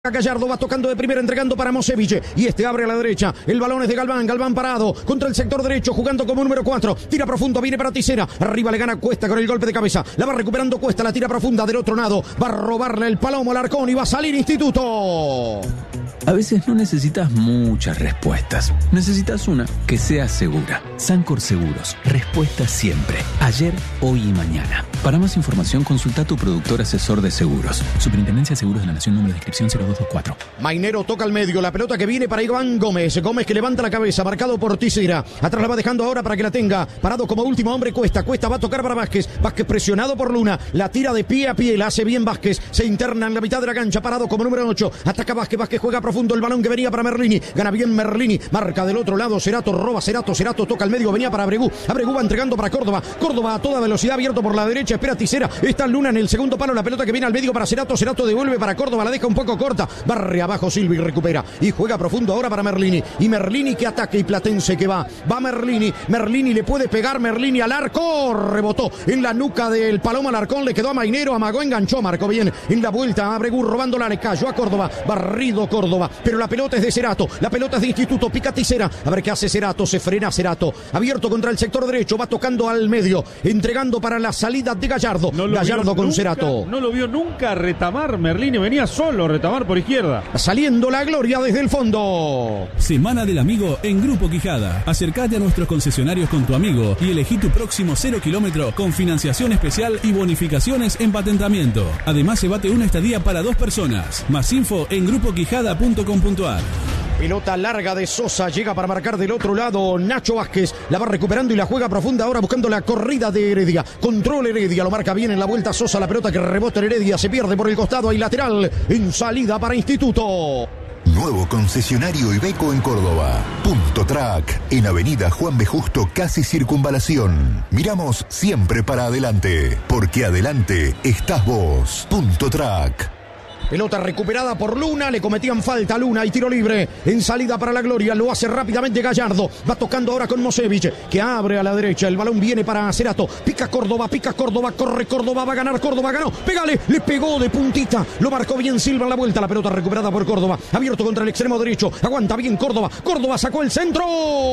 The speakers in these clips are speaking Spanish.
Gallardo va tocando de primera, entregando para Mosevic, y este abre a la derecha, el balón es de Galván, Galván parado, contra el sector derecho, jugando como número 4, tira profundo, viene para Tisera, arriba le gana Cuesta con el golpe de cabeza, la va recuperando Cuesta, la tira profunda del otro lado, va a robarle el palomo Alarcón y va a salir Instituto. A veces no necesitas muchas respuestas, necesitas una que sea segura. Sancor Seguros, respuesta siempre, ayer, hoy y mañana. Para más información consulta a tu productor asesor de seguros. Superintendencia de Seguros de la Nación, número de inscripción 0224. Mainero toca al medio, la pelota que viene para Iván Gómez, Gómez que levanta la cabeza, marcado por Tisera, atrás la va dejando ahora para que la tenga, parado como último hombre Cuesta, Cuesta va a tocar para Vázquez, Vázquez presionado por Luna, la tira de pie a pie, la hace bien Vázquez, se interna en la mitad de la cancha, parado como número 8, ataca Vázquez, Vázquez juega profundo, el balón que venía para Merlini, gana bien Merlini, marca del otro lado, Cerato roba, Cerato toca al medio, venía para Abregu, Abregu va entregando para Córdoba, Córdoba a toda velocidad, abierto por la derecha, espera Tisera, está Luna en el segundo palo, la pelota que viene al medio para Cerato, Cerato devuelve para Córdoba, la deja un poco corta, barre abajo Silva y recupera, y juega profundo ahora para Merlini, y Merlini que ataca y Platense que va Merlini, Merlini le puede pegar Merlini al arco, rebotó en la nuca del Paloma Alarcón, le quedó a Mainero, amagó, enganchó, marcó bien, en la vuelta Abregu robándola, le cayó a Córdoba, barrido Córdoba, pero la pelota es de Cerato, la pelota es de Instituto, pica Tisera, a ver qué hace Cerato, se frena Cerato, abierto contra el sector derecho, va tocando al medio, entregando para la salida de Gallardo, Gallardo con Cerato. No lo vio nunca retamar Merlini, venía solo retamar por izquierda. Saliendo la gloria desde el fondo. Semana del Amigo en Grupo Quijada. Acércate a nuestros concesionarios con tu amigo y elegí tu próximo 0 kilómetro con financiación especial y bonificaciones en patentamiento. Además, llévate una estadía para 2 personas. Más info en grupoquijada.com.ar. Pelota larga de Sosa, llega para marcar del otro lado Nacho Vázquez, la va recuperando y la juega profunda ahora buscando la corrida de Heredia, control Heredia, lo marca bien en la vuelta Sosa, la pelota que rebota en Heredia, se pierde por el costado, hay lateral en salida para Instituto. Nuevo concesionario Iveco en Córdoba. Punto Track, en Avenida Juan B. Justo, casi Circunvalación. Miramos siempre para adelante, porque adelante estás vos. Punto Track. Pelota recuperada por Luna, le cometían falta a Luna y tiro libre en salida para la gloria, lo hace rápidamente Gallardo, va tocando ahora con Mosevic, que abre a la derecha, el balón viene para Cerato, pica Córdoba, corre Córdoba, va a ganar Córdoba, ganó, pégale, le pegó de puntita, lo marcó bien Silva en la vuelta, la pelota recuperada por Córdoba, abierto contra el extremo derecho, aguanta bien Córdoba, Córdoba sacó el centro,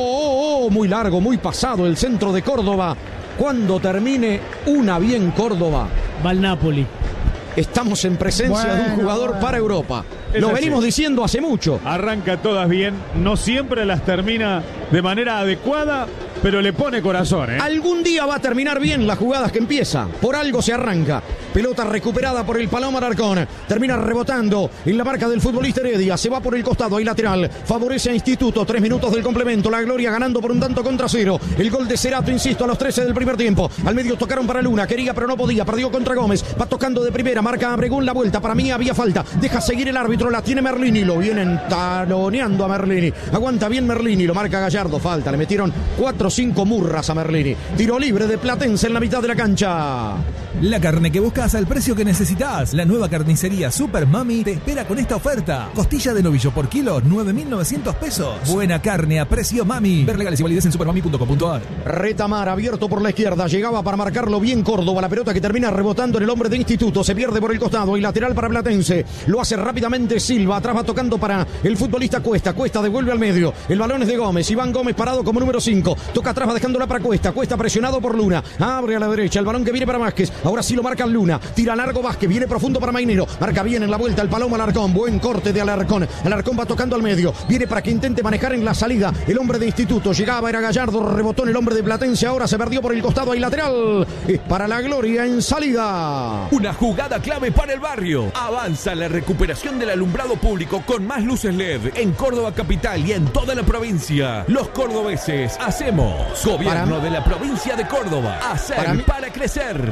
muy largo, muy pasado el centro de Córdoba, cuando termine una bien Córdoba, va al Napoli. Estamos en presencia de un jugador para Europa. Lo venimos diciendo hace mucho. Arranca todas bien, no siempre las termina de manera adecuada, pero le pone corazón, ¿eh? Algún día va a terminar bien las jugadas que empieza. Por algo se arranca. Pelota recuperada por el Paloma Alarcón. Termina rebotando en la marca del futbolista Heredia. Se va por el costado, hay lateral. Favorece a Instituto. 3 minutos del complemento. La gloria ganando por un tanto contra 0. El gol de Cerato, insisto, a los 13 del primer tiempo. Al medio tocaron para Luna. Quería, pero no podía. Perdió contra Gómez. Va tocando de primera. Marca Abregu la vuelta. Para mí había falta. Deja seguir el árbitro. La tiene Merlini. Lo vienen taloneando a Merlini. Aguanta bien Merlini. Lo marca Gallardo. Falta. Le metieron 4 o 5 murras a Merlini. Tiro libre de Platense en la mitad de la cancha. La carne que buscas al precio que necesitas. La nueva carnicería Super Mami te espera con esta oferta. Costilla de novillo por kilo, 9.900 pesos. Buena carne a precio Mami. Ver legales y validez en supermami.com.ar. Retamar abierto por la izquierda. Llegaba para marcarlo bien Córdoba. La pelota que termina rebotando en el hombre de Instituto. Se pierde por el costado y lateral para Platense. Lo hace rápidamente Silva. Atrás va tocando para el futbolista Cuesta. Cuesta devuelve al medio. El balón es de Gómez. Iván Gómez parado como número 5. Toca atrás, va dejándola para Cuesta. Cuesta presionado por Luna. Abre a la derecha. El balón que viene para Vázquez. Ahora sí lo marca Luna. Tira largo Vázquez. Viene profundo para Mainero. Marca bien en la vuelta el Paloma Alarcón. Buen corte de Alarcón. Alarcón va tocando al medio. Viene para que intente manejar en la salida el hombre de Instituto. Llegaba, era Gallardo. Rebotó en el hombre de Platense. Ahora se perdió por el costado. Hay lateral. Es para la gloria en salida. Una jugada clave para el barrio. Avanza la recuperación del alumbrado público con más luces LED en Córdoba capital y en toda la provincia. Los cordobeses hacemos. Gobierno de la provincia de Córdoba. Hacer para crecer.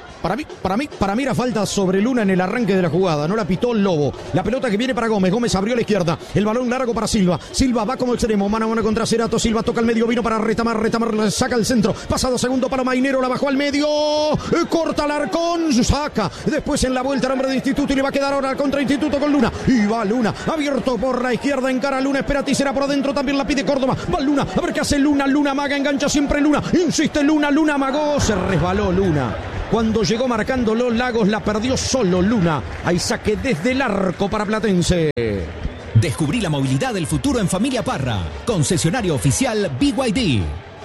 Para mí era falta sobre Luna en el arranque de la jugada. No la pitó el Lobo. La pelota que viene para Gómez. Gómez abrió a la izquierda. El balón largo para Silva. Silva va como extremo. Mano a mano contra Cerato. Silva toca al medio. Vino para Retamar. Retamar saca el centro. Pasado segundo palo Mainero. La bajó al medio. Corta Alarcón. Saca. Después en la vuelta el hombre de Instituto. Y le va a quedar ahora contra Instituto con Luna. Y va Luna. Abierto por la izquierda. Encara Luna. Espera Tisera por adentro. También la pide Córdoba. Va Luna. A ver qué hace Luna. Luna maga. Engancha siempre Luna. Insiste Luna. Luna magó. Se resbaló Luna. Cuando llegó marcándolo Lagos, la perdió solo Luna. Hay saque desde el arco para Platense. Descubrí la movilidad del futuro en Familia Parra. Concesionario oficial BYD.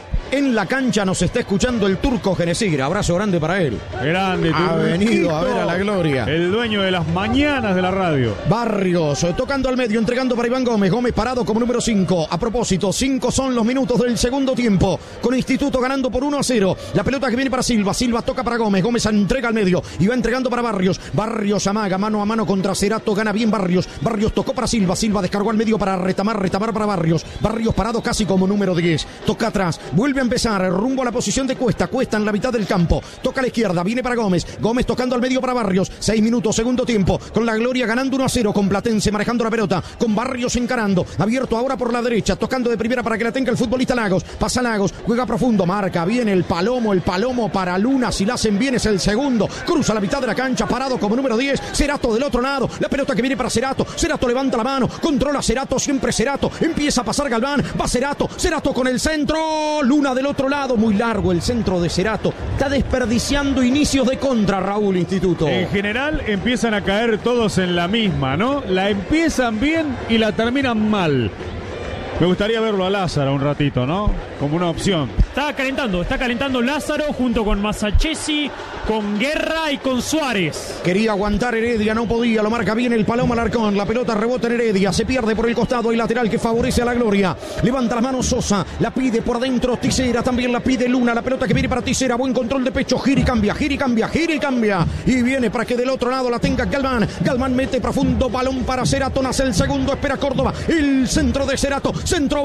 En la cancha nos está escuchando el Turco Genesir. Abrazo grande para él. Grande, ha venido a ver a la gloria. El dueño de las mañanas de la radio. Barrios tocando al medio, entregando para Iván Gómez. Gómez parado como número 5. A propósito, 5 son los minutos del segundo tiempo. Con Instituto ganando por 1-0. La pelota que viene para Silva. Silva toca para Gómez. Gómez entrega al medio y va entregando para Barrios. Barrios amaga mano a mano contra Cerato. Gana bien Barrios. Barrios tocó para Silva. Silva descargó al medio para retamar para Barrios. Barrios parado casi como número 10. Toca atrás. Vuelve a empezar rumbo a la posición de Cuesta. Cuesta en la mitad del campo. Toca a la izquierda. Viene para Gómez. Gómez tocando al medio para Barrios. 6 minutos, segundo tiempo. Con la gloria ganando 1-0. Con Platense manejando la pelota. Con Barrios encarando. Abierto ahora por la derecha. Tocando de primera para que la tenga el futbolista Lagos. Pasa Lagos. Juega profundo. Marca bien el Palomo. El Palomo para Luna. Si la hacen bien es el segundo. Cruza la mitad de la cancha. Parado como número 10. Cerato del otro lado. La pelota que viene para Cerato. Cerato levanta la mano. Controla Cerato. Siempre Cerato. Empieza a pasar Galván. Va Cerato. Cerato con el centro. Luna del otro lado, muy largo el centro de Cerato. Está desperdiciando inicios de contra, Raúl, Instituto. En general empiezan a caer todos en la misma, ¿no? La empiezan bien y la terminan mal. Me gustaría verlo a Lázaro un ratito, ¿no? Como una opción. Está calentando Lázaro junto con Masachesi, con Guerra y con Suárez. Quería aguantar Heredia, no podía, lo marca bien el Paloma Alarcón. La pelota rebota en Heredia, se pierde por el costado y lateral que favorece a la gloria. Levanta las manos Sosa, la pide por dentro Tisera, también la pide Luna. La pelota que viene para Tisera, buen control de pecho, gira y cambia, gira y cambia, gira y cambia. Y viene para que del otro lado la tenga Galván. Galván mete profundo, balón para Cerato, nace el segundo, espera Córdoba. El centro de Cerato, centro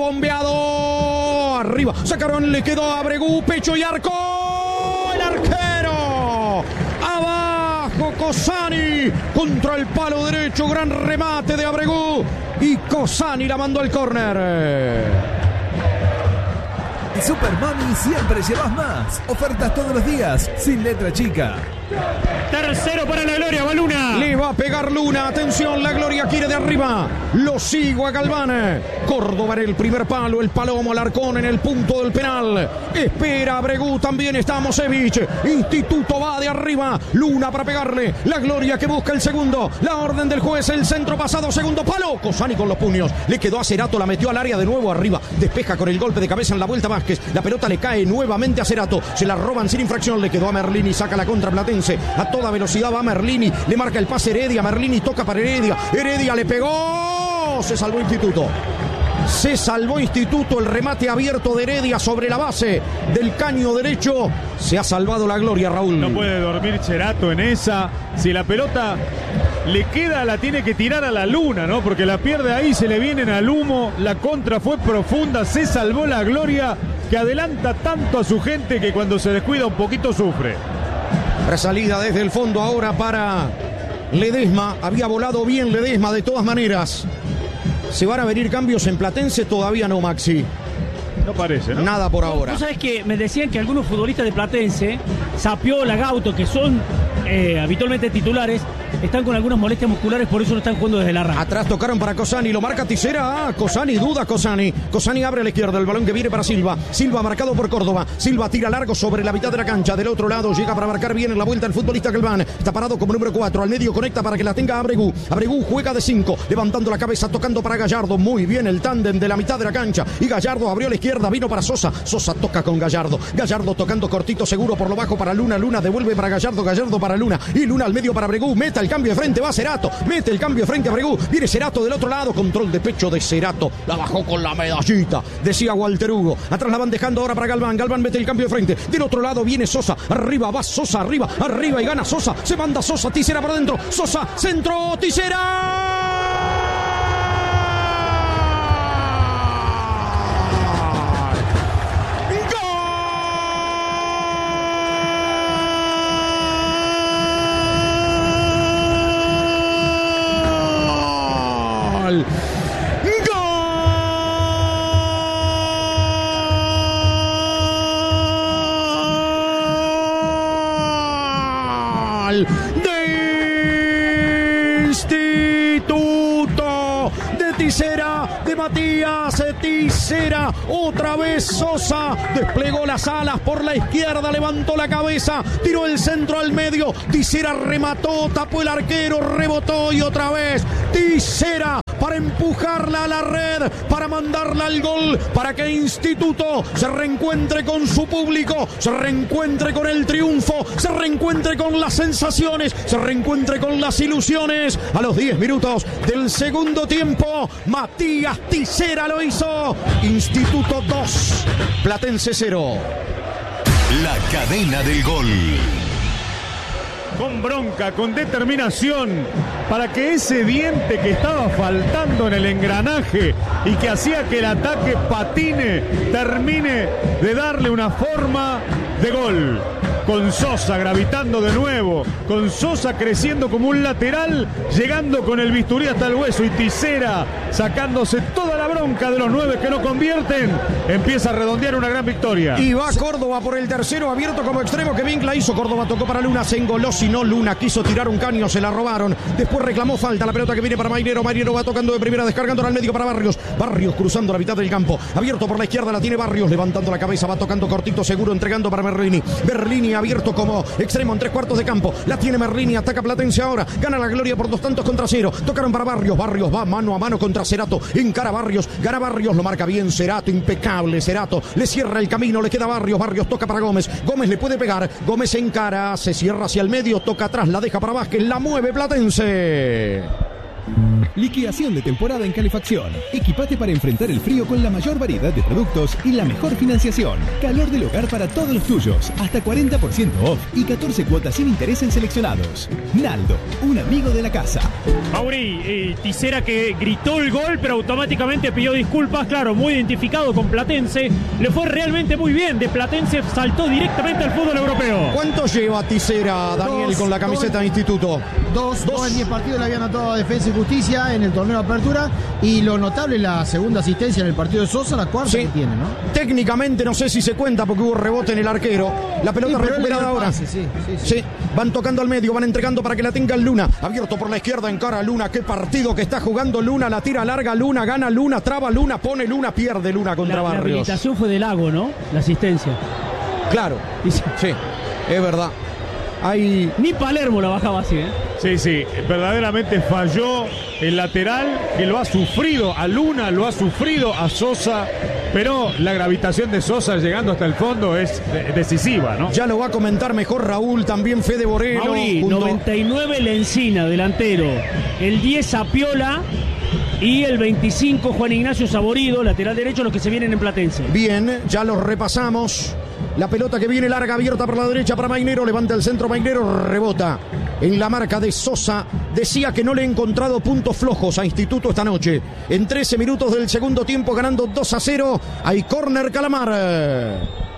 bombeado. Arriba, sacaron, le quedó a Abregú, pecho y arco. El arquero. Abajo Cosani. Contra el palo derecho, gran remate de Abregú. Y Cosani la mandó al córner. Super Mami siempre llevas más. Ofertas todos los días, sin letra chica. Tercero para la gloria, va Luna. Le va a pegar Luna, atención, la gloria quiere de arriba. Lo sigo a Galván. Córdoba en el primer palo, el Palomo Alarcón en el punto del penal. Espera Abregú, también está Mosevich. Instituto va de arriba. Luna para pegarle. La gloria que busca el segundo. La orden del juez, el centro pasado, segundo palo. Cosani con los puños. Le quedó a Cerato, la metió al área de nuevo arriba. Despeja con el golpe de cabeza en la vuelta Vázquez. La pelota le cae nuevamente a Cerato. Se la roban sin infracción. Le quedó a Merlini, saca la contra Platense. A toda velocidad va Merlini. Le marca el pase Heredia. Merlini toca para Heredia. Heredia le pegó. Se salvó Instituto. Se salvó Instituto, el remate abierto de Heredia sobre la base del caño derecho. Se ha salvado la gloria, Raúl. No puede dormir Cerato en esa. Si la pelota le queda, la tiene que tirar a la Luna, ¿no? Porque la pierde ahí, se le vienen al humo. La contra fue profunda, se salvó la gloria, que adelanta tanto a su gente que cuando se descuida un poquito sufre. Resalida desde el fondo ahora para Ledesma. Había volado bien Ledesma de todas maneras. ¿Se van a venir cambios en Platense? Todavía no, Maxi. No parece, ¿no? Nada por ahora. Tú sabes que me decían que algunos futbolistas de Platense, Sapiola, Gauto, que son habitualmente titulares, están con algunas molestias musculares, por eso no están jugando desde la arranque. Atrás tocaron para Cosani, lo marca Tisera. Cosani, duda Cosani. Cosani abre a la izquierda, el balón que viene para Silva. Silva marcado por Córdoba. Silva tira largo sobre la mitad de la cancha. Del otro lado llega para marcar bien en la vuelta el futbolista Galván. Está parado como número 4. Al medio conecta para que la tenga Abregú. Abregú juega de 5, levantando la cabeza, tocando para Gallardo. Muy bien el tándem de la mitad de la cancha. Y Gallardo abrió a la izquierda, vino para Sosa. Sosa toca con Gallardo. Gallardo tocando cortito, seguro por lo bajo para Luna. Luna devuelve para Gallardo. Gallardo para Luna. Y Luna al medio para Abregú. Meta el cambio de frente, va Cerato. Mete el cambio de frente a Abregú. Viene Cerato del otro lado. Control de pecho de Cerato. La bajó con la medallita, decía Walter Hugo. Atrás la van dejando ahora para Galván. Galván mete el cambio de frente. Del otro lado viene Sosa. Arriba va Sosa. Arriba y gana Sosa. Se manda Sosa. Tisera por dentro. Sosa. Centro. Tisera. De Instituto de Tisera, de Matías Tisera, otra vez Sosa, desplegó las alas por la izquierda, levantó la cabeza, tiró el centro al medio, Tisera remató, tapó el arquero, rebotó y otra vez Tisera para empujarla a la red, para mandarla al gol, para que Instituto se reencuentre con su público, se reencuentre con el triunfo, se reencuentre con las sensaciones, se reencuentre con las ilusiones. A los 10 minutos del segundo tiempo, Matías Tisera lo hizo. Instituto 2, Platense 0. La cadena del gol. Con bronca, con determinación, para que ese diente que estaba faltando en el engranaje y que hacía que el ataque patine, termine de darle una forma de gol. Con Sosa gravitando de nuevo, con Sosa creciendo como un lateral, llegando con el bisturí hasta el hueso, y Tisera sacándose toda la bronca de los 9 que no convierten, empieza a redondear una gran victoria. Y va Córdoba por el tercero, abierto como extremo, que bien la hizo. Córdoba tocó para Luna, se engoló, si no Luna quiso tirar un caño, se la robaron, después reclamó falta, la pelota que viene para Mainero, Mainero va tocando de primera, descargando al medio para Barrios, Barrios cruzando la mitad del campo, abierto por la izquierda, la tiene Barrios, levantando la cabeza, va tocando cortito, seguro, entregando para Merlini, Merlini abierto como extremo en 3/4 de campo, la tiene Merlini, ataca Platense ahora, gana la Gloria por 2-0, tocaron para Barrios, Barrios va mano a mano contra Cerato, encara Barrios, gana Barrios, lo marca bien Cerato, impecable Cerato, le cierra el camino, le queda Barrios, Barrios toca para Gómez, Gómez le puede pegar, Gómez encara, se cierra hacia el medio, toca atrás, la deja para Vázquez, la mueve Platense. Liquidación de temporada en calefacción. Equipate para enfrentar el frío con la mayor variedad de productos y la mejor financiación. Calor del hogar para todos los tuyos. Hasta 40% off y 14 cuotas sin interés en seleccionados. Naldo, un amigo de la casa. Mauri, Tisera que gritó el gol, pero automáticamente pidió disculpas. Claro, muy identificado con Platense. Le fue realmente muy bien. De Platense saltó directamente al fútbol europeo. ¿Cuánto lleva Tisera, Daniel, con la camiseta de Instituto? Dos en 10 partidos le había anotado a Defensa y Justicia en el torneo de apertura, y lo notable, la segunda asistencia en el partido de Sosa, la cuarta que tiene, ¿no? Técnicamente no sé si se cuenta porque hubo rebote en el arquero. La pelota recuperada ahora. Sí, van tocando al medio, van entregando para que la tenga Luna. Abierto por la izquierda, encara Luna. Qué partido que está jugando Luna. La tira larga Luna, gana Luna, traba Luna, pone Luna, pierde Luna contra Barrios. La habilitación fue de Lago, ¿no? La asistencia. Claro, sí, es verdad. Ni Palermo la bajaba así, ¿eh? Sí, verdaderamente falló el lateral, que lo ha sufrido a Luna, lo ha sufrido a Sosa, pero la gravitación de Sosa llegando hasta el fondo es decisiva, ¿no? Ya lo va a comentar mejor Raúl, también Fede Borelo. Mauri, 99 Lencina, delantero, el 10 Zapiola y el 25 Juan Ignacio Saborido, lateral derecho, los que se vienen en Platense. Bien, ya los repasamos. La pelota que viene larga, abierta por la derecha para Mainero, levanta el centro Mainero, rebota en la marca de Sosa. Decía que no le he encontrado puntos flojos a Instituto esta noche. En 13 minutos del segundo tiempo, ganando 2-0, hay córner Calamar.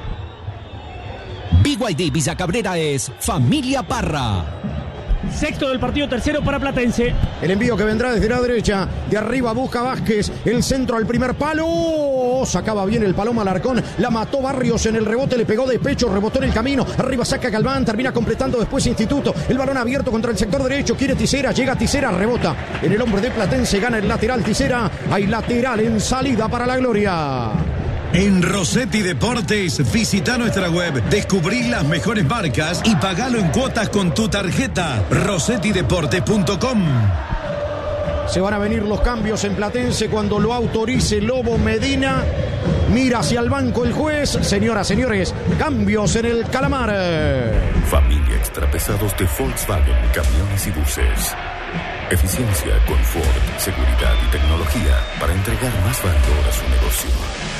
BYD Villa Cabrera es Familia Parra. Sexto del partido, tercero para Platense. El envío que vendrá desde la derecha, de arriba busca Vázquez, el centro al primer palo, sacaba bien el Paloma Alarcón, la mató Barrios en el rebote, le pegó de pecho, rebotó en el camino, arriba saca Galván, termina completando después Instituto, el balón abierto contra el sector derecho, quiere Tisera, llega Tisera, rebota en el hombre de Platense, gana el lateral Tisera, hay lateral en salida para la Gloria. En Rossetti Deportes, visita nuestra web, descubrí las mejores marcas y pagalo en cuotas con tu tarjeta. RossettiDeportes.com. Se van a venir los cambios en Platense cuando lo autorice Lobo Medina. Mira hacia el banco el juez. Señoras, señores, cambios en el Calamar. Familia Extrapesados de Volkswagen, camiones y buses. Eficiencia, confort, seguridad y tecnología para entregar más valor a su negocio.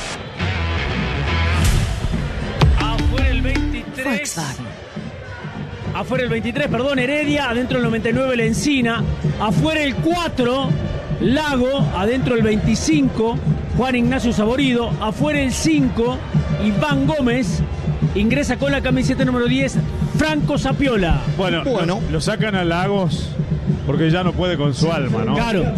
Afuera el 23, perdón, Heredia, adentro el 99 el Encina, afuera el 4 Lago, adentro el 25 Juan Ignacio Saborido, afuera el 5 Iván Gómez, ingresa con la camiseta número 10 Franco Zapiola. Bueno. Lo sacan a Lagos porque ya no puede con su alma, ¿no? Claro,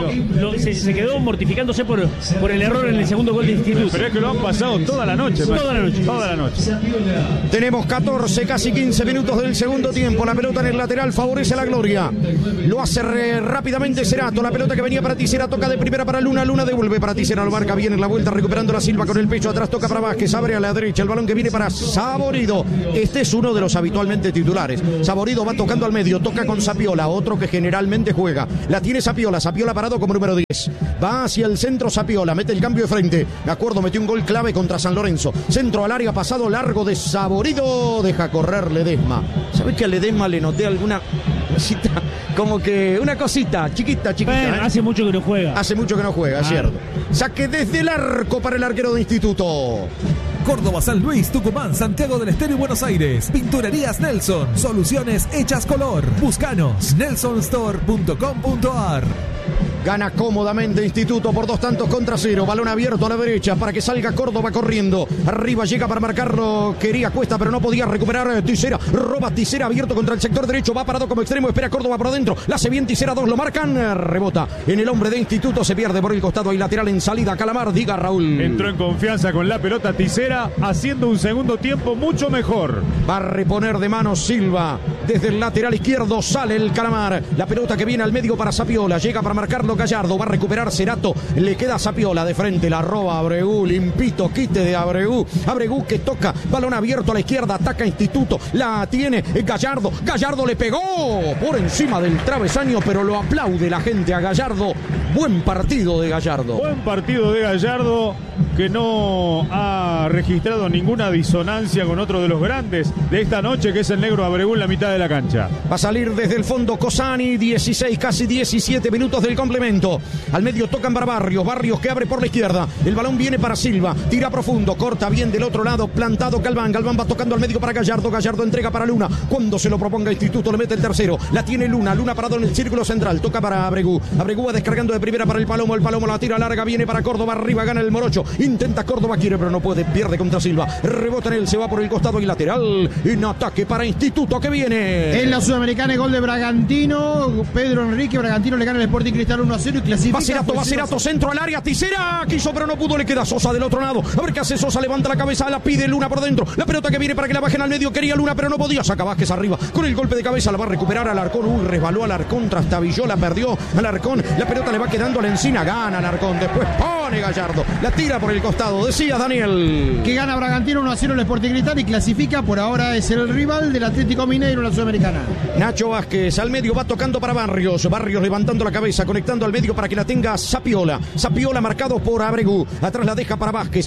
se quedó mortificándose por el error en el segundo gol de Instituto. Pero es que lo han pasado toda la noche. Toda la noche. Tenemos 14, casi 15 minutos del segundo tiempo. La pelota en el lateral favorece a la Gloria. Lo hace rápidamente Cerato. La pelota que venía para Tisera toca de primera para Luna. Luna devuelve para Tisera. Lo marca bien en la vuelta, recuperando la Silva con el pecho. Atrás toca para Vázquez. Abre a la derecha. El balón que viene para Saborido. Este es uno de los habitualmente titulares. Saborido va tocando al medio. Toca con Sapiola, otro que generalmente juega. La tiene Sapiola. Sapiola parado como número 10. Va hacia el centro Sapiola. Mete el cambio de frente. Me acuerdo, metió un gol clave contra San Lorenzo. Centro al área, pasado largo de Saborido. Deja correr Ledesma. ¿Sabes que a Ledesma le noté alguna cosita? Como que una cosita, chiquita. Bueno, hace mucho que no juega. Hace mucho que no juega, cierto. Saque desde el arco para el arquero de Instituto. Córdoba, San Luis, Tucumán, Santiago del Estero y Buenos Aires. Pinturerías Nelson. Soluciones hechas color. Búscanos. nelsonstore.com.ar. Gana cómodamente Instituto por 2-0. Balón abierto a la derecha para que salga Córdoba corriendo. Arriba llega para marcarlo. Quería Cuesta, pero no podía recuperar Tisera. Roba Tisera abierto contra el sector derecho. Va parado como extremo. Espera Córdoba por adentro. La hace bien Tisera. 2 lo marcan. Rebota en el hombre de Instituto. Se pierde por el costado y lateral en salida. Calamar, diga Raúl. Entró en confianza con la pelota Tisera, haciendo un segundo tiempo mucho mejor. Va a reponer de mano Silva. Desde el lateral izquierdo sale el Calamar. La pelota que viene al medio para Sapiola. Llega para marcarlo Gallardo. Va a recuperar Cerato. Le queda Sapiola de frente. La roba Abregu. Limpito quite de Abregu. Abregu que toca. Balón abierto a la izquierda. Ataca Instituto. La tiene Gallardo. Gallardo le pegó por encima del travesaño, pero lo aplaude la gente a Gallardo. Buen partido de Gallardo. Buen partido de Gallardo, que no ha registrado ninguna disonancia con otro de los grandes de esta noche, que es el negro Abregu en la mitad de la cancha. Va a salir desde el fondo Cosani. 16, casi 17 minutos del complemento. Al medio tocan para Barrios. Barrios que abre por la izquierda. El balón viene para Silva. Tira profundo. Corta bien del otro lado. Plantado Galván. Galván va tocando al medio para Gallardo. Gallardo entrega para Luna. Cuando se lo proponga Instituto le mete el tercero. La tiene Luna. Luna parado en el círculo central. Toca para Abregu. Abregu va descargando de primera para el Palomo. El Palomo la tira larga. Viene para Córdoba. Arriba gana el Morocho. Intenta Córdoba. Quiere pero no puede. Pierde contra Silva. Rebota en él. Se va por el costado y lateral. En ataque para Instituto que viene. En la Sudamericana el gol de Bragantino. Pedro Enrique. Bragantino le gana el Sporting Cristal 1-0 y clasifica. Va Cerato, centro al área. Tisera quiso pero no pudo. Le queda Sosa del otro lado. A ver qué hace Sosa. Levanta la cabeza. La pide Luna por dentro. La pelota que viene para que la bajen al medio. Quería Luna pero no podía. Saca Vázquez arriba. Con el golpe de cabeza la va a recuperar Alarcón. Resbaló Alarcón. Trastabilló. La perdió Alarcón. La pelota le va quedando a la encina. Gana Alarcón. Después pone Gallardo. La tira por el costado. Decía Daniel. Que gana Bragantino 1-0 el Sporting Cristal y clasifica. Por ahora es el rival del Atlético Mineiro en la Sudamericana. Nacho Vázquez al medio va tocando para Barrios. Barrios levantando la cabeza. Conectando al medio para que la tenga Sapiola. Sapiola marcado por Abregu. Atrás la deja para Vázquez.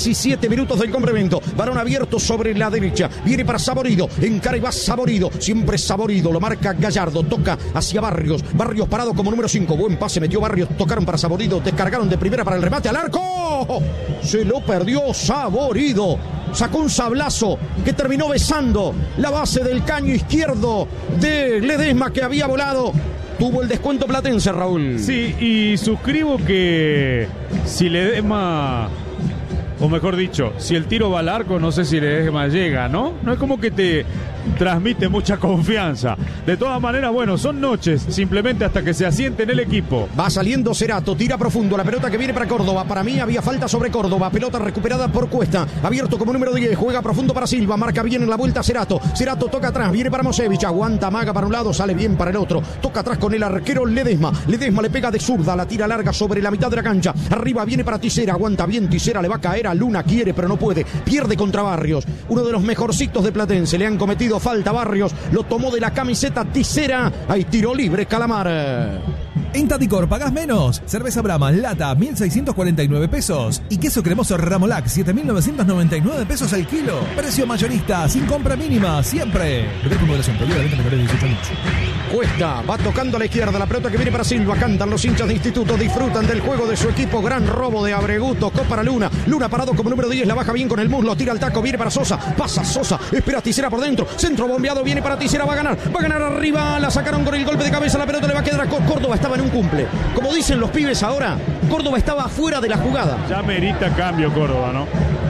17 minutos del complemento. Balón abierto sobre la derecha. Viene para Saborido. Encara y va Saborido. Siempre Saborido. Lo marca Gallardo. Toca hacia Barrios. Barrios parado como número 5. Buen pase metió Barrios. Tocaron para Saborido. Descargaron de primera para el remate al arco. Se lo perdió Saborido. Sacó un sablazo que terminó besando la base del caño izquierdo de Ledesma, que había volado. Tuvo el descuento platense, Raúl. Sí, y suscribo que si Ledesma, o mejor dicho, si el tiro va al arco, no sé si Ledesma llega, ¿no? No es como que te transmite mucha confianza. De todas maneras, bueno, son noches, simplemente hasta que se asiente en el equipo. Va saliendo Cerato, tira profundo, la pelota que viene para Córdoba. Para mí había falta sobre Córdoba, pelota recuperada por Cuesta, abierto como número 10, juega profundo para Silva, marca bien en la vuelta Cerato. Cerato toca atrás, viene para Mosevich, aguanta, maga para un lado, sale bien para el otro, toca atrás con el arquero Ledesma. Ledesma le pega de zurda, la tira larga sobre la mitad de la cancha, arriba viene para Tisera, aguanta bien Tisera, le va a caer a Luna, quiere pero no puede, pierde contra Barrios, uno de los mejorcitos de Platense. Le han cometido falta Barrios, lo tomó de la camiseta Tisera. Hay tiro libre Calamar. En Tadicor pagás menos. Cerveza Brahma lata 1.649 pesos y queso cremoso Ramolac 7.999 pesos al kilo. Precio mayorista sin compra mínima siempre. Beber con moderación. Prohibida la venta menores de 18 años. Cuesta, va tocando a la izquierda, la pelota que viene para Silva, cantan los hinchas de Instituto, disfrutan del juego de su equipo, gran robo de Abregu, tocó para Luna, Luna parado como número 10, la baja bien con el muslo, tira el taco, viene para Sosa, pasa Sosa, espera Tisera por dentro, centro bombeado, viene para Tisera, va a ganar arriba, la sacaron con el golpe de cabeza, la pelota le va a quedar a Córdoba, estaba en un cumple, como dicen los pibes ahora, Córdoba estaba fuera de la jugada. Ya merita cambio Córdoba, ¿no?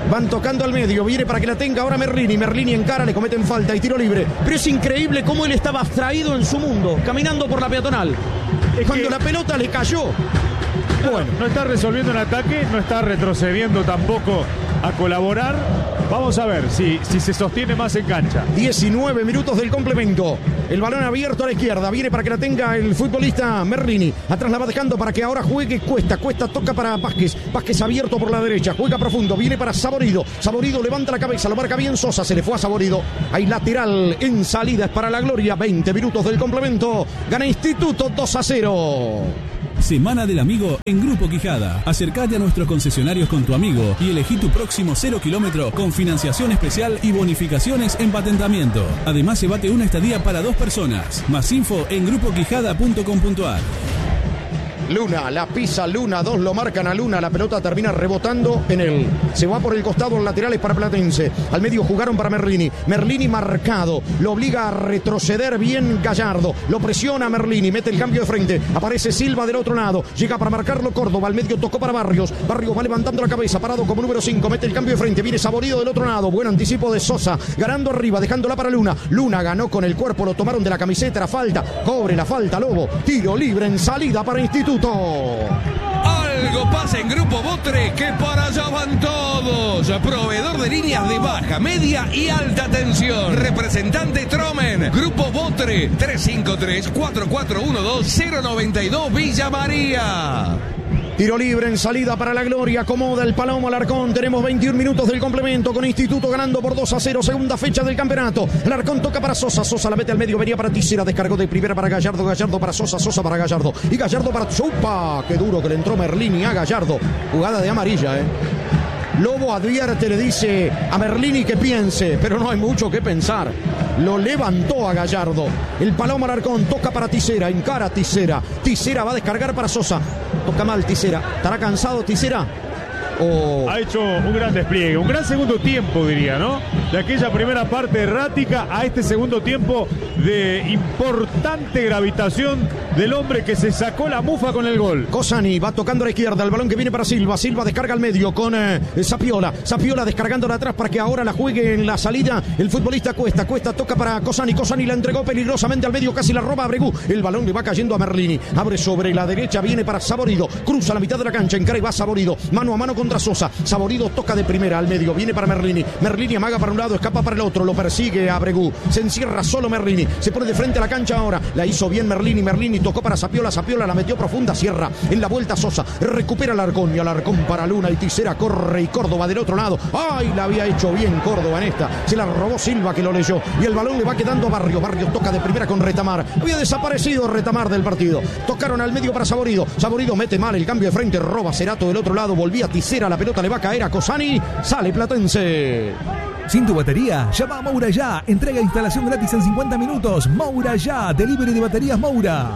Van tocando al medio, viene para que la tenga ahora Merlini. Merlini encara, le cometen falta y tiro libre. Pero es increíble cómo él estaba abstraído en su mundo, caminando por la peatonal. Cuando la pelota le cayó. Bueno, no está resolviendo un ataque, no está retrocediendo tampoco a colaborar. Vamos a ver si se sostiene más en cancha. 19 minutos del complemento. El balón abierto a la izquierda. Viene para que la tenga el futbolista Merlini. Atrás la va dejando para que ahora juegue Cuesta. Cuesta toca para Vázquez. Vázquez abierto por la derecha. Juega profundo. Viene para Saborido. Saborido levanta la cabeza. Lo marca bien Sosa. Se le fue a Saborido. Hay lateral en salida. Es para la gloria. 20 minutos del complemento. Gana Instituto 2-0. Semana del Amigo en Grupo Quijada. Acércate a nuestros concesionarios con tu amigo y elegí tu próximo 0 kilómetro con financiación especial y bonificaciones en patentamiento. Además, llévate una estadía para 2 personas. Más info en grupoquijada.com.ar. Luna, la pisa Luna, 2 lo marcan a Luna, la pelota termina rebotando en él. Se va por el costado, los laterales para Platense. Al medio jugaron para Merlini. Merlini marcado, lo obliga a retroceder bien Gallardo. Lo presiona Merlini, mete el cambio de frente. Aparece Silva del otro lado, llega para marcarlo Córdoba. Al medio tocó para Barrios. Barrios va levantando la cabeza, parado como número 5. Mete el cambio de frente, viene Saborido del otro lado. Buen anticipo de Sosa, ganando arriba, dejándola para Luna. Luna ganó con el cuerpo, lo tomaron de la camiseta, la falta. Cobre la falta Lobo. Tiro libre en salida para Instituto. Algo pasa en Grupo Botre, que para allá van todos. Proveedor de líneas de baja, media y alta tensión. Representante Tromen. Grupo Botre, 353-4412-092 Villa María. Tiro libre en salida para la gloria. Acomoda el Palomo Alarcón. Tenemos 21 minutos del complemento con Instituto ganando por 2-0. Segunda fecha del campeonato. Alarcón toca para Sosa. Sosa la mete al medio. Venía para Tisera. Descargó de primera para Gallardo. Gallardo para Sosa. Sosa para Gallardo. Y Gallardo para Chupa. Qué duro que le entró Merlini a Gallardo. Jugada de amarilla, Lobo advierte, le dice a Merlini que piense, pero no hay mucho que pensar. Lo levantó a Gallardo. El Palomo Alarcón toca para Tisera, encara a Tisera. Tisera va a descargar para Sosa. Toca mal Tisera. ¿Estará cansado Tisera? Ha hecho un gran despliegue, un gran segundo tiempo, diría, ¿no? De aquella primera parte errática a este segundo tiempo de importante gravitación del hombre que se sacó la mufa con el gol. Cosani va tocando a la izquierda, el balón que viene para Silva. Silva descarga al medio con Sapiola. Sapiola descargándola atrás para que ahora la juegue en la salida el futbolista Cuesta. Cuesta toca para Cosani. Cosani la entregó peligrosamente al medio, casi la roba Abregú. El balón le va cayendo a Merlini. Abre sobre la derecha, viene para Saborido. Cruza la mitad de la cancha, encara y va Saborido. Mano a mano contra Sosa. Saborido toca de primera al medio, viene para Merlini. Merlini amaga para un lado, escapa para el otro, lo persigue Abregú. Se encierra solo Merlini, se pone de frente a la cancha ahora. La hizo bien Merlini. Merlini tocó para Sapiola. Sapiola la metió profunda, cierra en la vuelta Sosa. Recupera Alarcón y Alarcón para Luna y Tisera corre y Córdoba del otro lado. ¡Ay! La había hecho bien Córdoba en esta. Se la robó Silva que lo leyó. Y el balón le va quedando a Barrios. Barrios toca de primera con Retamar. Había desaparecido Retamar del partido. Tocaron al medio para Saborido. Saborido mete mal el cambio de frente. Roba Cerato del otro lado. Volvía Tisera. La pelota le va a caer a Cosani. Sale Platense. ¿Sin tu batería? Llama a Moura Ya. Entrega e instalación gratis en 50 minutos. Moura Ya. Delivery de baterías Moura.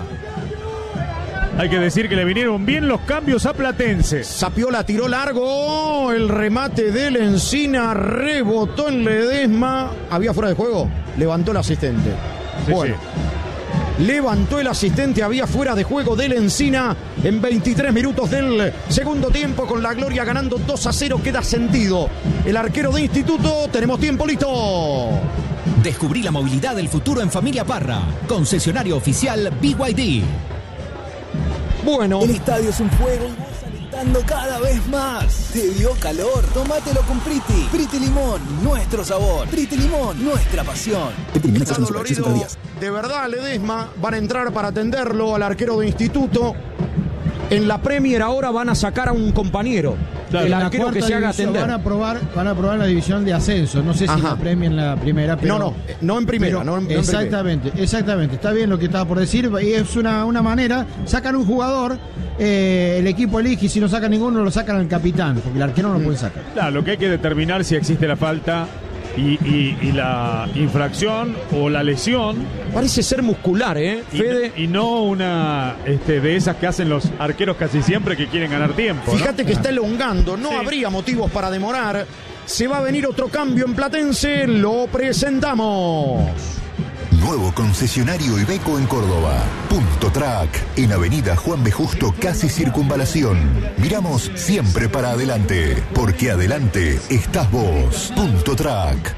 Hay que decir que le vinieron bien los cambios a Platense. Sapiola tiró largo. El remate del Encina rebotó en Ledesma. ¿Había fuera de juego? Levantó el asistente. Sí, bueno. Sí. Levantó el asistente, había fuera de juego del Encina en 23 minutos del segundo tiempo, con la gloria ganando 2-0, queda sentido. El arquero de Instituto, tenemos tiempo listo. Descubrí la movilidad del futuro en Familia Parra, concesionario oficial BYD. Bueno. El estadio es un fuego y vas alentando cada vez más. Te dio calor, tómatelo con Priti. Priti Limón, nuestro sabor. Priti Limón, nuestra pasión. Está dolorido, de verdad, Ledesma. Van a entrar para atenderlo al arquero de Instituto. En la Premier ahora van a sacar a un compañero. Claro, el arquero que se haga atender. Van a probar la división de ascenso. No sé si la Premier en la primera. Pero, no en primera. Pero, no en exactamente. Está bien lo que estaba por decir. Y es una manera. Sacan un jugador. El equipo elige, y si no sacan ninguno lo sacan al capitán, porque el arquero no lo puede sacar. Claro, lo que hay que determinar si existe la falta y la infracción o la lesión. Parece ser muscular, Fede. Y no una de esas que hacen los arqueros casi siempre, que quieren ganar tiempo. Fíjate, ¿no? que está elongando, no habría motivos para demorar. Se va a venir otro cambio en Platense, lo presentamos. Nuevo concesionario Iveco en Córdoba. Punto Track, en Avenida Juan B. Justo, casi Circunvalación. Miramos siempre para adelante, porque adelante estás vos. Punto Track.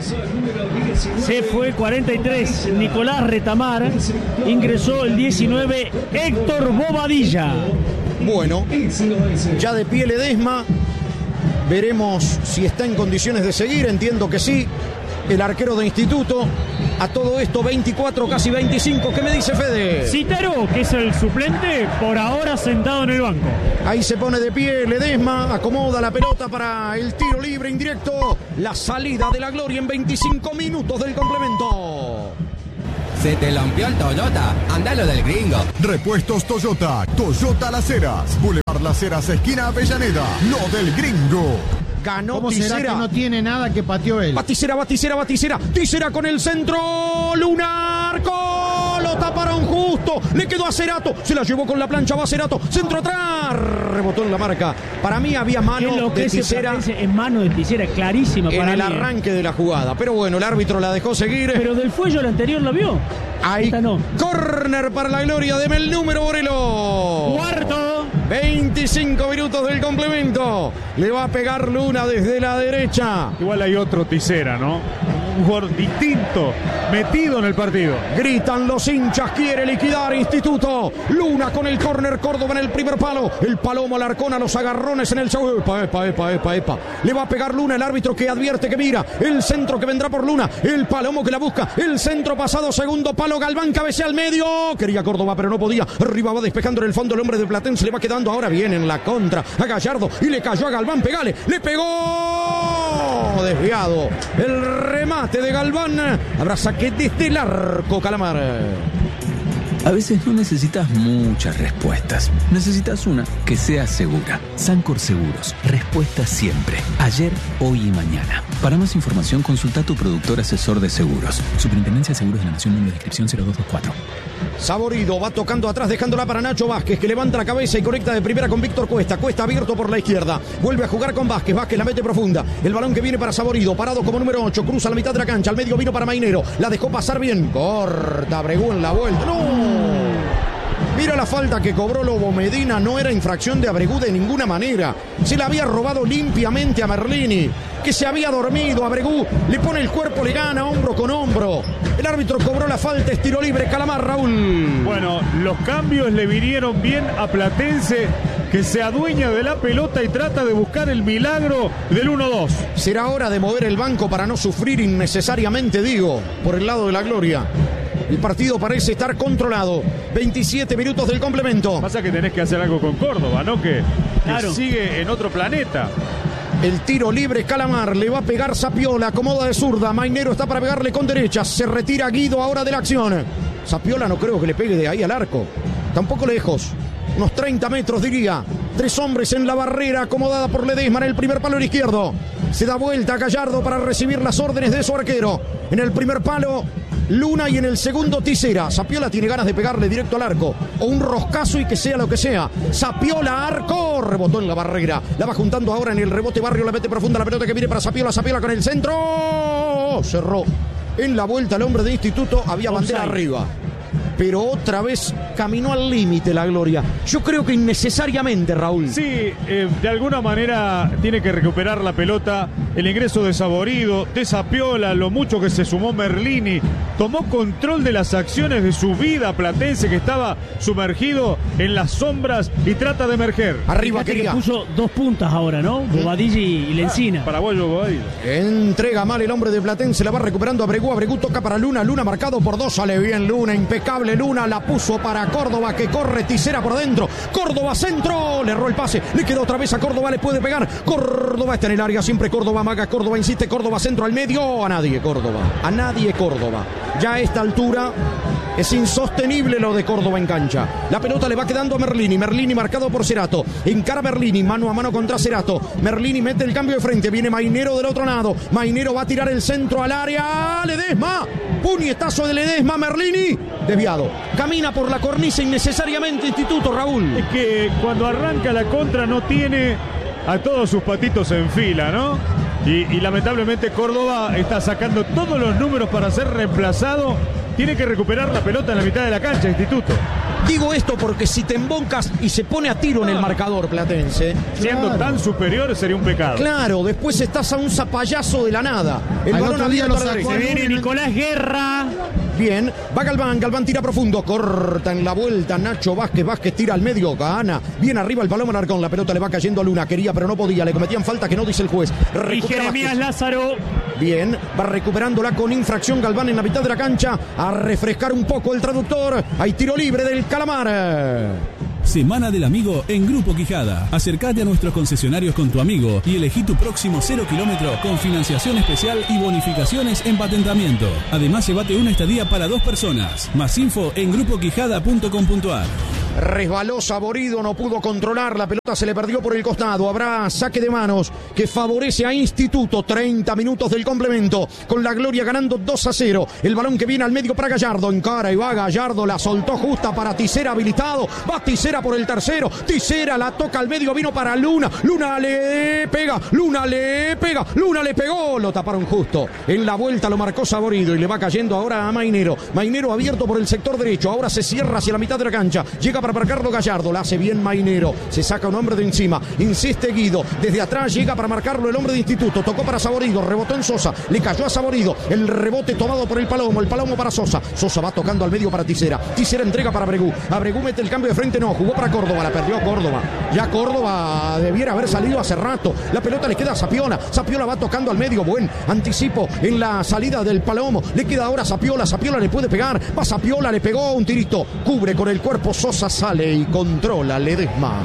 Se fue 43 Nicolás Retamar, ingresó el 19 Héctor Bobadilla. Bueno, ya de pie Ledesma, veremos si está en condiciones de seguir, entiendo que sí. El arquero de Instituto, a todo esto 24, casi 25, ¿qué me dice Fede? Citaro, que es el suplente, por ahora sentado en el banco. Ahí se pone de pie Ledesma, acomoda la pelota para el tiro libre indirecto, la salida de la gloria en 25 minutos del complemento. Se te lampió el Toyota, andalo del gringo. Repuestos Toyota, Toyota Las Heras, Boulevard Las Heras, esquina Avellaneda, lo del gringo. Ganó ¿Cómo Tisera. será que no tiene nada que pateó él? Baticera. Tisera con el centro. Lunarco. Lo taparon justo. Le quedó a Cerato. Se la llevó con la plancha. Va Cerato. Centro atrás. Rebotó en la marca. Para mí había mano de Tisera. En mano de Tisera, clarísima para en el mí. arranque de la jugada. Pero bueno, el árbitro la dejó seguir. Pero del Fuello el anterior lo vio. Ahí. Córner para la gloria. Deme el número, Borelo. Cuarto. 25 minutos del complemento. Le va a pegar Luna desde la derecha. Igual hay otro Tisera, ¿no? Un jugador distinto, metido en el partido. Gritan los hinchas, quiere liquidar Instituto. Luna con el córner, Córdoba en el primer palo. El Palomo Alarcón a los agarrones en el segundo. Epa. Le va a pegar Luna, el árbitro que advierte que mira. El centro que vendrá por Luna. El Palomo que la busca. El centro pasado, segundo palo. Galván cabecea al medio. Quería Córdoba, pero no podía. Arriba va despejando en el fondo el hombre de Platense. Le va quedando. Ahora viene en la contra a Gallardo. Y le cayó a Galván. Pegale. Le pegó. Desviado. El remate de Galván. Habrá saque desde el arco, Calamar. A veces no necesitas muchas respuestas. Necesitas una que sea segura. Sancor Seguros. Respuesta siempre. Ayer, hoy y mañana. Para más información, consulta a tu productor asesor de seguros. Superintendencia de Seguros de la Nación, número de inscripción 0224. Saborido va tocando atrás, dejándola para Nacho Vázquez, que levanta la cabeza y conecta de primera con Víctor Cuesta. Cuesta abierto por la izquierda. Vuelve a jugar con Vázquez. Vázquez la mete profunda. El balón que viene para Saborido. Parado como número 8. Cruza la mitad de la cancha. Al medio vino para Mainero. La dejó pasar bien. Corta Abregú en la vuelta. ¡No! Mira la falta que cobró Lobo Medina. No era infracción de Abregú de ninguna manera. Se la había robado limpiamente a Merlini, que se había dormido. Abregú le pone el cuerpo, le gana hombro con hombro. El árbitro cobró la falta, es tiro libre. Calamar, Raúl. Bueno, los cambios le vinieron bien a Platense, que se adueña de la pelota y trata de buscar el milagro del 1-2. Será hora de mover el banco para no sufrir innecesariamente, digo, por el lado de la gloria. El partido parece estar controlado. 27 minutos del complemento. Pasa que tenés que hacer algo con Córdoba, ¿no? Que Claro. sigue en otro planeta. El tiro libre, Calamar, le va a pegar Sapiola, acomoda de zurda. Mainero está para pegarle con derecha. Se retira Guido ahora de la acción. Sapiola no creo que le pegue de ahí al arco. Tampoco lejos. Unos 30 metros diría. 3 hombres en la barrera, acomodada por Ledesma en el primer palo izquierdo. Se da vuelta a Gallardo para recibir las órdenes de su arquero. En el primer palo, Luna, y en el segundo Tisera. Sapiola tiene ganas de pegarle directo al arco. O un roscazo y que sea lo que sea. Sapiola, arco. Rebotó en la barrera. La va juntando ahora en el rebote Barrio. La mete profunda la pelota que viene para Sapiola. Sapiola con el centro. Cerró. En la vuelta el hombre de Instituto. Había bandera arriba. Pero otra vez caminó al límite la gloria. Yo creo que innecesariamente, Raúl. Sí, de alguna manera tiene que recuperar la pelota. El ingreso de Saborido, de Sapiola, lo mucho que se sumó Merlini. Tomó control de las acciones de su vida Platense, que estaba sumergido en las sombras y trata de emerger. Arriba, Fíjate quería. que puso 2 puntas ahora, ¿no? Bobadilla y Lencina. Paraguayo Bobadilla. Entrega mal el hombre de Platense, la va recuperando Abregú. Abregú toca para Luna. Luna marcado por 2. Sale bien Luna, impecable Luna. La puso para Córdoba, que corre Tisera por dentro. Córdoba centro. Le erró el pase. Le quedó otra vez a Córdoba. Le puede pegar. Córdoba está en el área. Siempre Córdoba maga. Córdoba insiste. Córdoba centro al medio. A nadie Córdoba. A nadie Córdoba. Ya a esta altura es insostenible lo de Córdoba en cancha. La pelota le va quedando a Merlini. Merlini marcado por Cerato. Encara Merlini, mano a mano contra Cerato. Merlini mete el cambio de frente. Viene Mainero del otro lado. Mainero va a tirar el centro al área. Ledesma. Puñetazo de Ledesma. Merlini. Desviado. Camina por la cornisa innecesariamente Instituto, Raúl. Es que cuando arranca la contra no tiene a todos sus patitos en fila, ¿no? Y lamentablemente Córdoba está sacando todos los números para ser reemplazado tiene que recuperar la pelota en la mitad de la cancha, Instituto. Digo esto porque si te emboncas y se pone a tiro en el marcador platense, siendo tan superior sería un pecado. Claro, después estás a un zapallazo de la nada. El balón abierto a la derecha. Se viene Nicolás Guerra. Bien, va Galván tira profundo, corta en la vuelta Nacho Vázquez tira al medio, gana, bien arriba el balón Alarcón, la pelota le va cayendo a Luna, quería pero no podía, le cometían falta que no dice el juez. Y Jeremías Lázaro. Bien, va recuperándola con infracción Galván en la mitad de la cancha, a refrescar un poco el traductor, hay tiro libre del Calamar. Semana del Amigo en Grupo Quijada. Acércate a nuestros concesionarios con tu amigo y elegí tu próximo 0 kilómetro con financiación especial y bonificaciones en patentamiento. Además, llévate una estadía para 2 personas. Más info en grupoquijada.com.ar. Resbaló Saborido, no pudo controlar, la pelota se le perdió por el costado. Habrá saque de manos que favorece a Instituto. 30 minutos del complemento, con la Gloria ganando 2-0. El balón que viene al medio para Gallardo, encara y va Gallardo, la soltó justa para Tisera habilitado. Va Tisera por el tercero, Tisera la toca al medio, vino para Luna. Luna le pega, Luna le pegó, lo taparon justo. En la vuelta lo marcó Saborido y le va cayendo ahora a Mainero. Mainero abierto por el sector derecho, ahora se cierra hacia la mitad de la cancha. Llega para marcarlo Gallardo, la hace bien Mainero, se saca un hombre de encima, insiste Guido, desde atrás llega para marcarlo el hombre de Instituto, tocó para Saborido, rebotó en Sosa, le cayó a Saborido, el rebote tomado por el Palomo para Sosa, Sosa va tocando al medio para Tisera, Tisera entrega para Abregú mete el cambio de frente, no, jugó para Córdoba, la perdió Córdoba, ya Córdoba debiera haber salido hace rato, la pelota le queda a Sapiola va tocando al medio, buen anticipo en la salida del Palomo, le queda ahora a Sapiola le puede pegar, va Sapiola, le pegó un tirito, cubre con el cuerpo Sosa, sale y controla Ledesma.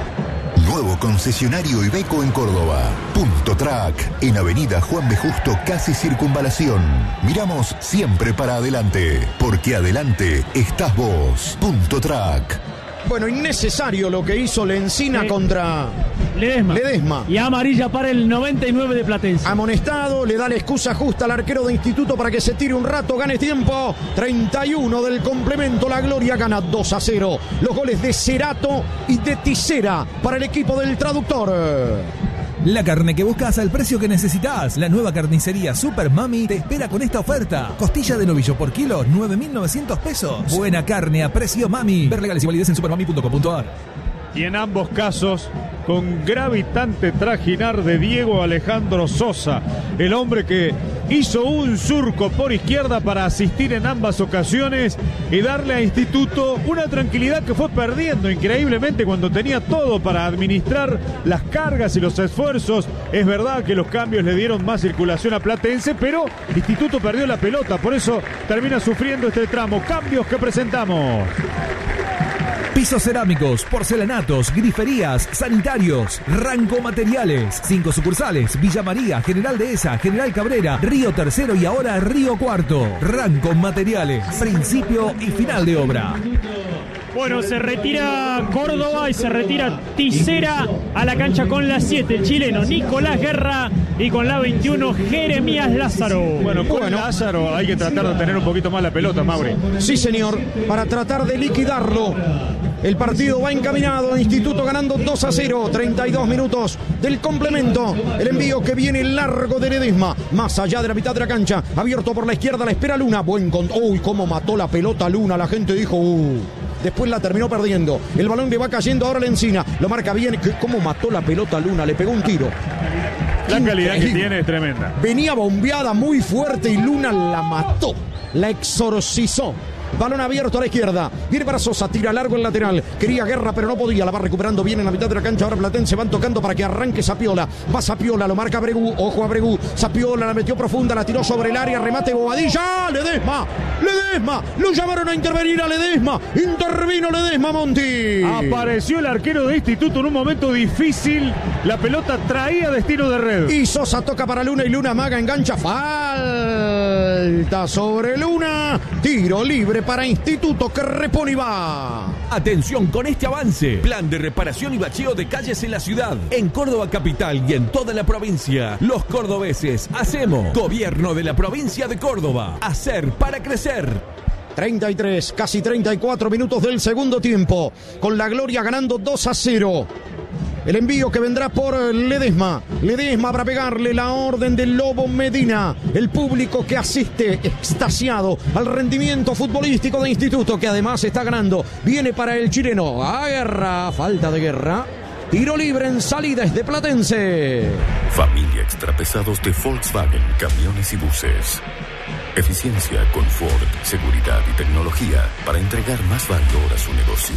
Nuevo concesionario Iveco en Córdoba. Punto Track, en Avenida Juan B. Justo, casi Circunvalación. Miramos siempre para adelante, porque adelante estás vos. Punto Track. Bueno, innecesario lo que hizo Lencina contra Ledesma. Y amarilla para el 99 de Platense. Amonestado, le da la excusa justa al arquero de Instituto para que se tire un rato, gane tiempo. 31 del complemento, la Gloria gana 2-0. Los goles de Cerato y de Tisera para el equipo del traductor. La carne que buscas al precio que necesitas. La nueva carnicería Super Mami te espera con esta oferta. Costilla de novillo por kilo, 9.900 pesos. Buena carne a precio Mami. Ver legales y validez en supermami.com.ar. Y en ambos casos, con gravitante trajinar de Diego Alejandro Sosa, el hombre que hizo un surco por izquierda para asistir en ambas ocasiones y darle a Instituto una tranquilidad que fue perdiendo increíblemente cuando tenía todo para administrar las cargas y los esfuerzos. Es verdad que los cambios le dieron más circulación a Platense, pero Instituto perdió la pelota, por eso termina sufriendo este tramo. Cambios que presentamos. Pisos cerámicos, porcelanatos, griferías, sanitarios, Ranco Materiales. 5 sucursales: Villa María, General Dehesa, General Cabrera, Río Tercero y ahora Río Cuarto. Ranco Materiales, principio y final de obra. Bueno, se retira Córdoba y se retira Tisera a la cancha con la 7, el chileno Nicolás Guerra, y con la 21 Jeremías Lázaro. Bueno, con Lázaro hay que tratar de tener un poquito más la pelota, Mauri. Sí, señor, para tratar de liquidarlo. El partido va encaminado, Instituto ganando 2-0, 32 minutos del complemento. El envío que viene largo de Ledesma, más allá de la mitad de la cancha, abierto por la izquierda, la espera Luna. Uy, cómo mató la pelota Luna, la gente dijo, Después la terminó perdiendo. El balón le va cayendo ahora a Lencina. Lo marca bien. ¿Cómo mató la pelota Luna? Le pegó un tiro. La calidad que tiene es tremenda. Venía bombeada muy fuerte y Luna la mató. La exorcizó. Balón abierto a la izquierda. Viene para Sosa, tira largo el lateral. Quería Guerra, pero no podía. La va recuperando bien en la mitad de la cancha. Ahora Platense van tocando para que arranque Sapiola. Va Sapiola, lo marca Abregú. Ojo a Abregú. Sapiola la metió profunda, la tiró sobre el área. Remate Bobadilla. Ledesma. Lo llamaron a intervenir a Ledesma. Intervino Ledesma, Monti. Apareció el arquero de Instituto en un momento difícil. La pelota traía destino de red. Y Sosa toca para Luna y Luna amaga, engancha. Falta sobre Luna. Tiro libre para Instituto que repone y va. Atención con este avance. Plan de reparación y bacheo de calles en la ciudad, en Córdoba capital y en toda la provincia. Los cordobeses hacemos. Gobierno de la provincia de Córdoba. Hacer para crecer. 33, casi 34 minutos del segundo tiempo. Con la Gloria ganando 2-0. El envío que vendrá por Ledesma. Ledesma para pegarle la orden del Lobo Medina. El público que asiste extasiado al rendimiento futbolístico de Instituto, que además está ganando. Viene para el chileno. A Guerra. Falta de Guerra. Tiro libre en salida es de Platense. Familia Extrapesados de Volkswagen, camiones y buses. Eficiencia, confort, seguridad y tecnología para entregar más valor a su negocio.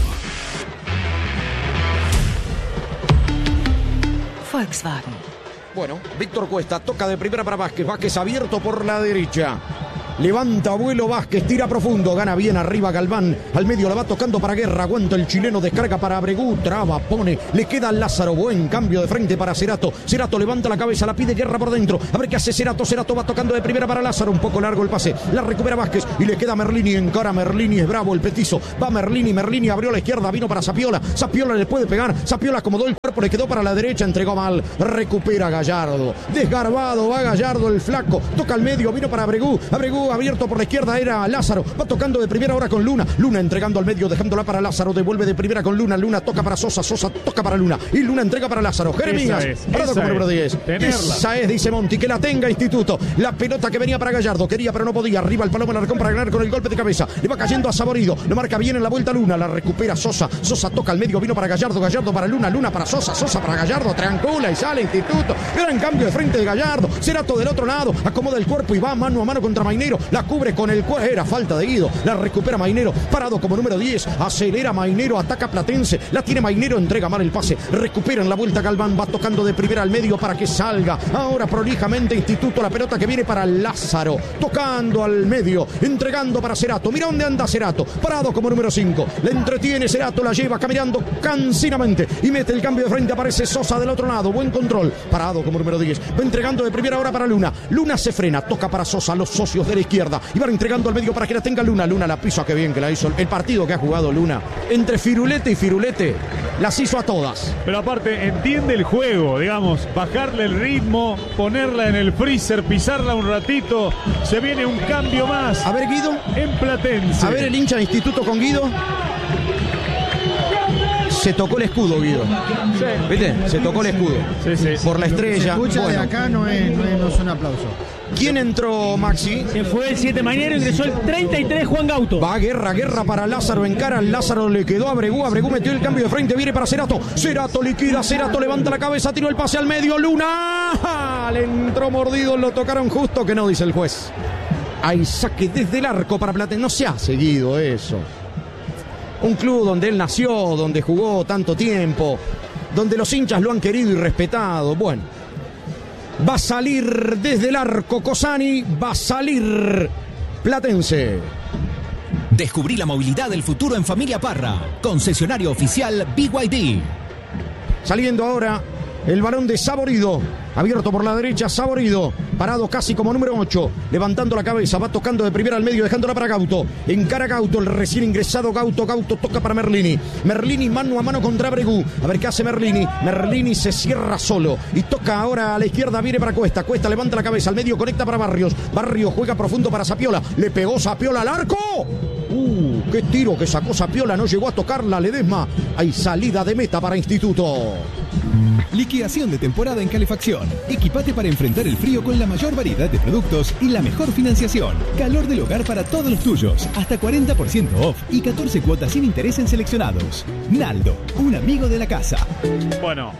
Volkswagen. Bueno, Víctor Cuesta toca de primera para Vázquez. Vázquez abierto por la derecha. Levanta vuelo Vázquez, tira profundo, gana bien arriba Galván, al medio la va tocando para Guerra, aguanta el chileno, descarga para Abregú, traba, pone, le queda Lázaro, buen cambio de frente para Cerato, Cerato levanta la cabeza, la pide Guerra por dentro, a ver qué hace Cerato, Cerato va tocando de primera para Lázaro, un poco largo el pase, la recupera Vázquez y le queda Merlini, encara Merlini, es bravo el petizo, va Merlini abrió a la izquierda, vino para Sapiola, Sapiola le puede pegar, Sapiola acomodó el cuerpo, le quedó para la derecha, entregó mal, recupera Gallardo, desgarbado, va Gallardo el flaco, toca al medio, vino para Abregú abierto por la izquierda era Lázaro, va tocando de primera ahora con Luna entregando al medio, dejándola para Lázaro, devuelve de primera con Luna toca para Sosa toca para Luna, y Luna entrega para Lázaro, Jeremías, parado como número 10, esa es, dice Monti, que la tenga Instituto, la pelota que venía para Gallardo, quería pero no podía, arriba el Palomo Alarcón para ganar con el golpe de cabeza, le va cayendo a Saborido, lo marca bien en la vuelta Luna, la recupera Sosa toca al medio, vino para Gallardo para Luna para Sosa para Gallardo, triangula y sale Instituto, gran cambio de frente de Gallardo, Cerato del otro lado, acomoda el cuerpo y va mano a mano contra Mainero, la cubre con el cuerpo, era falta de Guido, la recupera Mainero, parado como número 10, acelera Mainero, ataca Platense, la tiene Mainero, entrega mal el pase, recupera en la vuelta Galván, va tocando de primera al medio para que salga, ahora prolijamente Instituto, la pelota que viene para Lázaro, tocando al medio, entregando para Cerato, mira dónde anda Cerato, parado como número 5, le entretiene Cerato, la lleva caminando cansinamente y mete el cambio de frente, aparece Sosa del otro lado, buen control, parado como número 10, va entregando de primera ahora para Luna se frena, toca para Sosa, los socios de la izquierda, y van entregando al medio para que la tenga Luna la pisa, que bien que la hizo, el partido que ha jugado Luna, entre firulete y firulete, las hizo a todas. Pero aparte entiende el juego, digamos, bajarle el ritmo, ponerla en el freezer, pisarla un ratito, se viene un cambio más. A ver Guido, en Platense. A ver el hincha de Instituto con Guido. Se tocó el escudo, Guido. Sí. ¿Viste? Se tocó el escudo. Sí. Por la estrella. Se escucha de acá, no es un aplauso. ¿Quién entró, Maxi? Se fue el 7 Mainero, ingresó el 33 Juan Gauto. Va Guerra para Lázaro, encara, Lázaro le quedó a Abregú metió el cambio de frente, viene para Cerato liquida, Cerato levanta la cabeza, tiró el pase al medio, Luna, le entró mordido, lo tocaron justo, que no, dice el juez. Hay saque desde el arco para Platense, no se ha seguido eso. Un club donde él nació, donde jugó tanto tiempo, donde los hinchas lo han querido y respetado. Bueno, va a salir desde el arco Cosani, va a salir Platense. Descubrí la movilidad del futuro en Familia Parra. Concesionario oficial BYD. Saliendo ahora el balón de Saborido. Abierto por la derecha, Saborido. Parado casi como número 8. Levantando la cabeza, va tocando de primera al medio, dejándola para Gauto. Encara Gauto, el recién ingresado Gauto toca para Merlini. Merlini mano a mano contra Abregú. A ver qué hace Merlini. Merlini se cierra solo. Y toca ahora a la izquierda, viene para Cuesta. Cuesta levanta la cabeza, al medio conecta para Barrios. Barrios juega profundo para Sapiola. Le pegó Sapiola al arco. Qué tiro que sacó Sapiola, no llegó a tocarla Ledesma. Hay salida de meta para Instituto. Liquidación de temporada en calefacción. Equipate para enfrentar el frío con la mayor variedad de productos y la mejor financiación. Calor del hogar para todos los tuyos. Hasta 40% off y 14 cuotas sin interés en seleccionados. Naldo, un amigo de la casa. Bueno,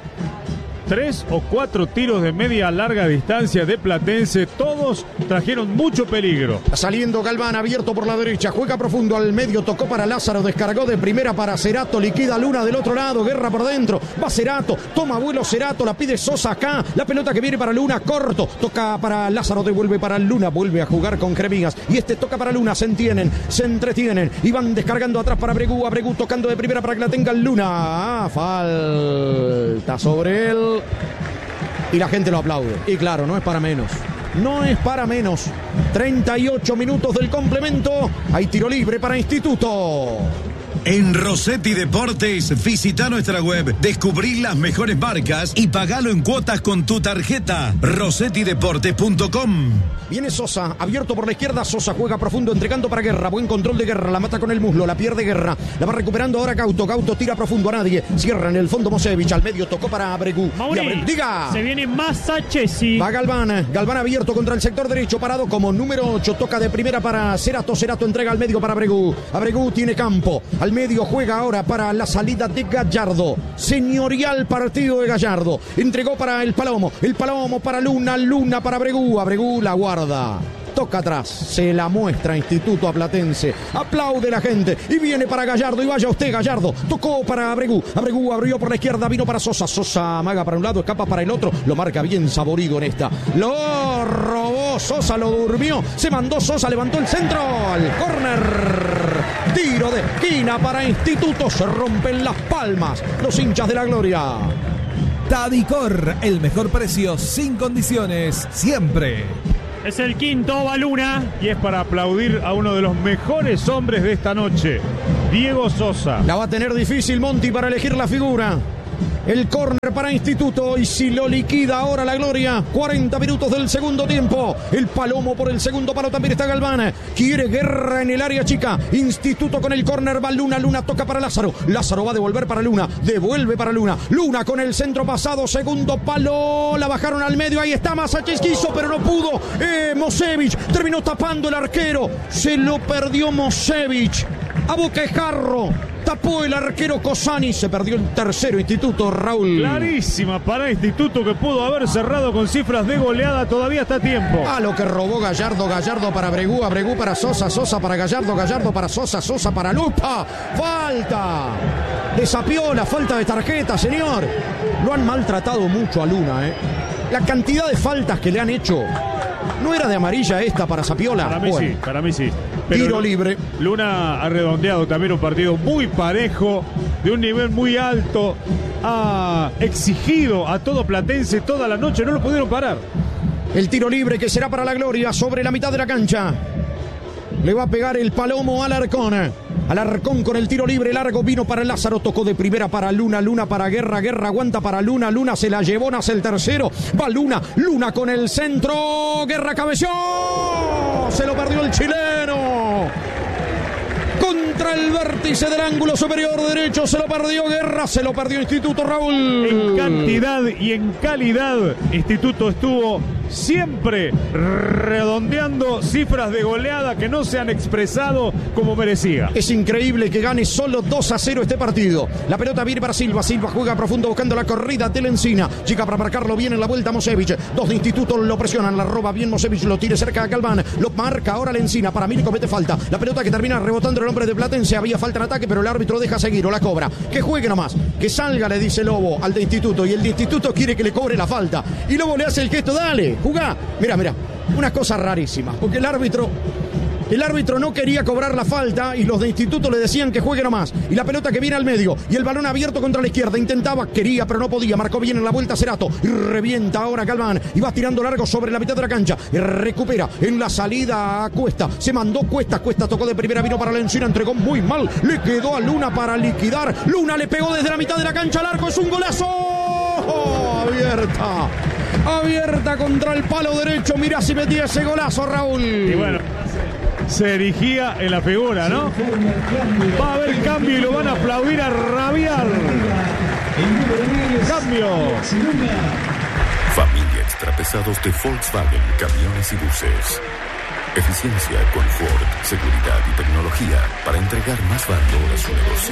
3 o 4 tiros de media larga distancia de Platense, todos trajeron mucho peligro. Saliendo Galván, abierto por la derecha, juega profundo al medio, tocó para Lázaro, descargó de primera para Cerato, liquida Luna del otro lado, Guerra por dentro, va Cerato, toma vuelo Cerato, la pide Sosa acá, la pelota que viene para Luna, corto, toca para Lázaro, devuelve para Luna, vuelve a jugar con Jeremías, y este toca para Luna, se entretienen, y van descargando atrás para Abregú tocando de primera para que la tenga Luna, falta sobre él. Y la gente lo aplaude. Y claro, no es para menos. 38 minutos del complemento. Hay tiro libre para Instituto. En Rossetti Deportes, visita nuestra web, descubrí las mejores marcas y pagalo en cuotas con tu tarjeta. RossettiDeportes.com. Viene Sosa, abierto por la izquierda. Sosa juega profundo, entregando para Guerra. Buen control de Guerra, la mata con el muslo, la pierde Guerra. La va recuperando ahora Gauto. Gauto tira profundo a nadie. Cierra en el fondo Mosevich. Al medio tocó para Abregu. Diga. Se viene Masachesi. Va Galván. Galván abierto contra el sector derecho. Parado como número 8. Toca de primera para Cerato. Cerato entrega al medio para Abregu. Abregu tiene campo. Al medio juega ahora para la salida de Gallardo. Señorial partido de Gallardo. Entregó para el Palomo. El Palomo para Luna. Luna para Abregu. Abregu la guarda. Toca atrás, se la muestra Instituto Aplatense, aplaude la gente y viene para Gallardo y vaya usted Gallardo, tocó para Abregu, Abregu abrió por la izquierda, vino para Sosa, Sosa amaga para un lado, escapa para el otro, lo marca bien Saborido en esta, lo robó Sosa, lo durmió, se mandó Sosa, levantó el centro al córner, tiro de esquina para Instituto, se rompen las palmas los hinchas de la gloria. Tadicor, el mejor precio sin condiciones, siempre. Es el quinto, va Luna. Y es para aplaudir a uno de los mejores hombres de esta noche, Diego Sosa. La va a tener difícil Monti para elegir la figura. El córner para Instituto y si lo liquida ahora la gloria. 40 minutos del segundo tiempo. El Palomo por el segundo palo también está Galván. Quiere Guerra en el área chica. Instituto con el córner va Luna. Luna toca para Lázaro. Lázaro va a devolver para Luna. Devuelve para Luna. Luna con el centro pasado. Segundo palo. La bajaron al medio. Ahí está Masachis. Quiso pero no pudo. Mosevich terminó tapando el arquero. Se lo perdió Mosevich. A boquejarro. Tapó el arquero Cosani, se perdió el tercero Instituto, Raúl. Clarísima para Instituto que pudo haber cerrado con cifras de goleada, todavía está a tiempo. A lo que robó Gallardo, Gallardo para Abregu, Abregu para Sosa, Sosa para Gallardo, Gallardo para Sosa, Sosa para Lupa. Falta de Sapiola, falta de tarjeta, señor. Lo han maltratado mucho a Luna, La cantidad de faltas que le han hecho. ¿No era de amarilla esta para Sapiola? Para mí sí. Pero tiro libre. Luna ha redondeado también un partido muy parejo, de un nivel muy alto. Ha exigido a todo Platense toda la noche, no lo pudieron parar. El tiro libre que será para la gloria sobre la mitad de la cancha. Le va a pegar el Palomo al Alarcón. Alarcón con el tiro libre largo, vino para Lázaro, tocó de primera para Luna, Luna para Guerra, Guerra aguanta para Luna, Luna se la llevó, nace el tercero, va Luna, Luna con el centro, Guerra cabeció, se lo perdió el chileno. Contra el vértice del ángulo superior derecho, se lo perdió Guerra, se lo perdió Instituto, Raúl. En cantidad y en calidad, Instituto estuvo siempre redondeando cifras de goleada que no se han expresado como merecía. Es increíble que gane solo 2-0 este partido. La pelota viene para Silva, Silva juega profundo buscando la corrida de la Encina. Chica para marcarlo bien en la vuelta Mosevich. Dos de Instituto lo presionan, la roba bien Mosevich, lo tira cerca a Galván, lo marca ahora la Encina, para Mirko mete falta. La pelota que termina rebotando el hombre de Platense, había falta en ataque pero el árbitro deja seguir o la cobra. Que juegue nomás, que salga, le dice Lobo al de Instituto y el de Instituto quiere que le cobre la falta. Y Lobo le hace el gesto, dale, jugá. Mira, una cosa rarísima, porque el árbitro no quería cobrar la falta y los de Instituto le decían que juegue nomás. Y la pelota que viene al medio y el balón abierto contra la izquierda. Intentaba, quería, pero no podía. Marcó bien en la vuelta Cerato. Y revienta ahora Galván. Y va tirando largo sobre la mitad de la cancha. Y recupera en la salida a Cuesta. Se mandó Cuesta. Cuesta tocó de primera, vino para la Encina. Entregó muy mal. Le quedó a Luna para liquidar. Luna le pegó desde la mitad de la cancha al arco. Es un golazo. ¡Oh! Abierta contra el palo derecho. Mirá si metía ese golazo, Raúl. Y bueno, se erigía en la figura, ¿no? Va a haber cambio y lo van a aplaudir a rabiar. Cambio. Familia Extrapesados de Volkswagen, camiones y buses. Eficiencia, confort, seguridad y tecnología para entregar más valor a su negocio.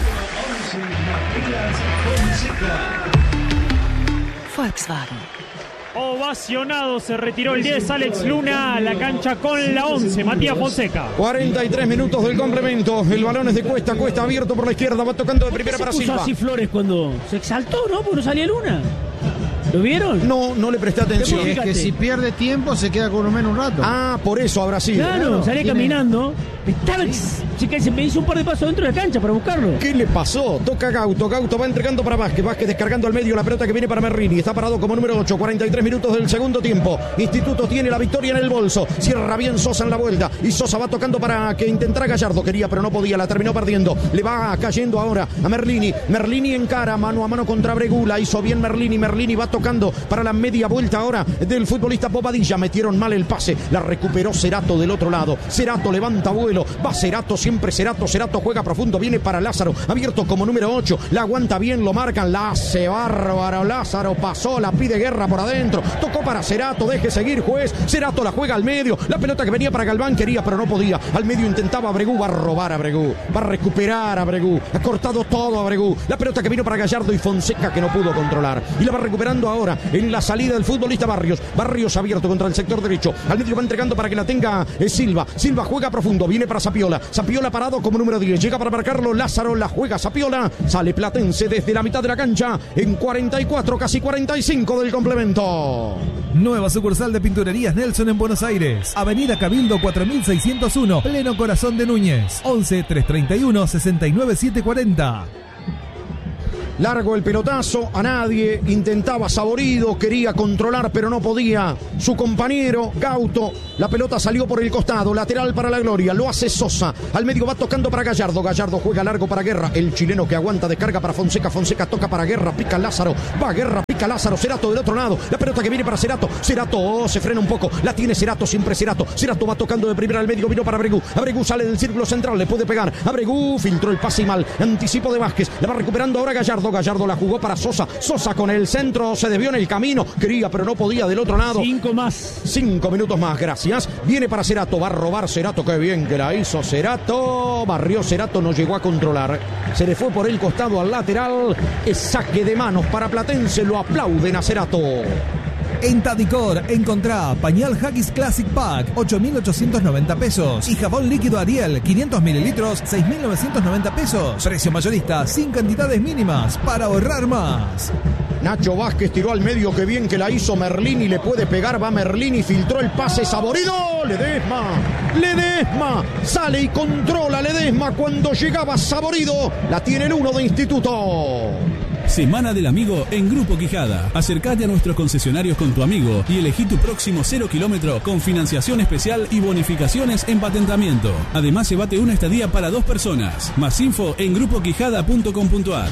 Volkswagen. Ovacionado, se retiró el 10, Alex Luna a la cancha con la 11, Matías Fonseca. 43 minutos del complemento, el balón es de Cuesta, Cuesta abierto por la izquierda, va tocando de primera para Silva. Se puso así Flores cuando se exaltó, ¿no? Porque no salía Luna. ¿Lo vieron? No le presté atención. Es que si pierde tiempo se queda con uno menos un rato. Ah, por eso habrá sido. Claro, salía caminando. Estaba Así que se me hizo un par de pasos dentro de la cancha para buscarlo. ¿Qué le pasó? Toca Gauto. Gauto va entregando para Vázquez. Vázquez descargando al medio la pelota que viene para Merlini. Está parado como número 8. 43 minutos del segundo tiempo. Instituto tiene la victoria en el bolso. Cierra bien Sosa en la vuelta. Y Sosa va tocando para que intentara Gallardo. Quería, pero no podía. La terminó perdiendo. Le va cayendo ahora a Merlini. Merlini encara mano a mano contra Abregú. La hizo bien Merlini. Merlini va tocando para la media vuelta ahora del futbolista Bobadilla. Metieron mal el pase. La recuperó Cerato del otro lado. Cerato levanta vuelo. Va Cerato, siempre Cerato. Cerato juega profundo. Viene para Lázaro. Abierto como número 8. La aguanta bien. Lo marcan. La hace bárbaro. Lázaro pasó. La pide Guerra por adentro. Tocó para Cerato. Deje seguir, juez. Cerato la juega al medio. La pelota que venía para Galván quería, pero no podía. Al medio intentaba Abregú. Va a robar a Abregú. Va a recuperar a Abregú. Ha cortado todo a Abregú. La pelota que vino para Gallardo y Fonseca que no pudo controlar. Y la va recuperando ahora en la salida del futbolista Barrios. Barrios abierto contra el sector derecho. Al medio va entregando para que la tenga Silva. Silva juega profundo. Viene para Sapiola. Sapiola parado como número 10. Llega para marcarlo Lázaro. La juega Sapiola. Sale Platense desde la mitad de la cancha en 44, casi 45 del complemento. Nueva sucursal de Pinturerías Nelson en Buenos Aires. Avenida Cabildo 4601. Pleno Corazón de Núñez. 11 331 69740. Largo el pelotazo, a nadie, intentaba Saborido, quería controlar pero no podía. Su compañero, Gauto, la pelota salió por el costado, lateral para la Gloria, lo hace Sosa. Al medio va tocando para Gallardo, Gallardo juega largo para Guerra, el chileno que aguanta, descarga para Fonseca, Fonseca toca para Guerra, pica Lázaro, va Guerra, pica Lázaro, Cerato del otro lado, la pelota que viene para Cerato, Cerato se frena un poco, la tiene Cerato, siempre Cerato, Cerato va tocando de primera al medio, vino para Abregú, Abregú sale del círculo central, le puede pegar, Abregú filtró el pase y mal, anticipo de Vázquez, la va recuperando ahora Gallardo. Gallardo la jugó para Sosa. Sosa con el centro se desvió en el camino. Quería, pero no podía del otro lado. 5 minutos más, gracias. Viene para Cerato. Va a robar Cerato. Qué bien que la hizo Cerato. Barrió Cerato, no llegó a controlar. Se le fue por el costado al lateral. Es saque de manos para Platense. Lo aplauden a Cerato. En Tadicor encontrá pañal Haggis Classic Pack 8.890 pesos y jabón líquido Ariel 500 mililitros 6.990 pesos. Precio mayorista sin cantidades mínimas para ahorrar más. Nacho Vázquez tiró al medio, que bien que la hizo Merlini, le puede pegar, va Merlini, filtró el pase, Saborido, Ledesma, sale y controla Ledesma cuando llegaba Saborido, la tiene el 1 de Instituto. Semana del Amigo en Grupo Quijada. Acércate a nuestros concesionarios con tu amigo y elegí tu próximo 0 kilómetro con financiación especial y bonificaciones en patentamiento. Además, llévate una estadía para 2 personas. Más info en grupoquijada.com.ar.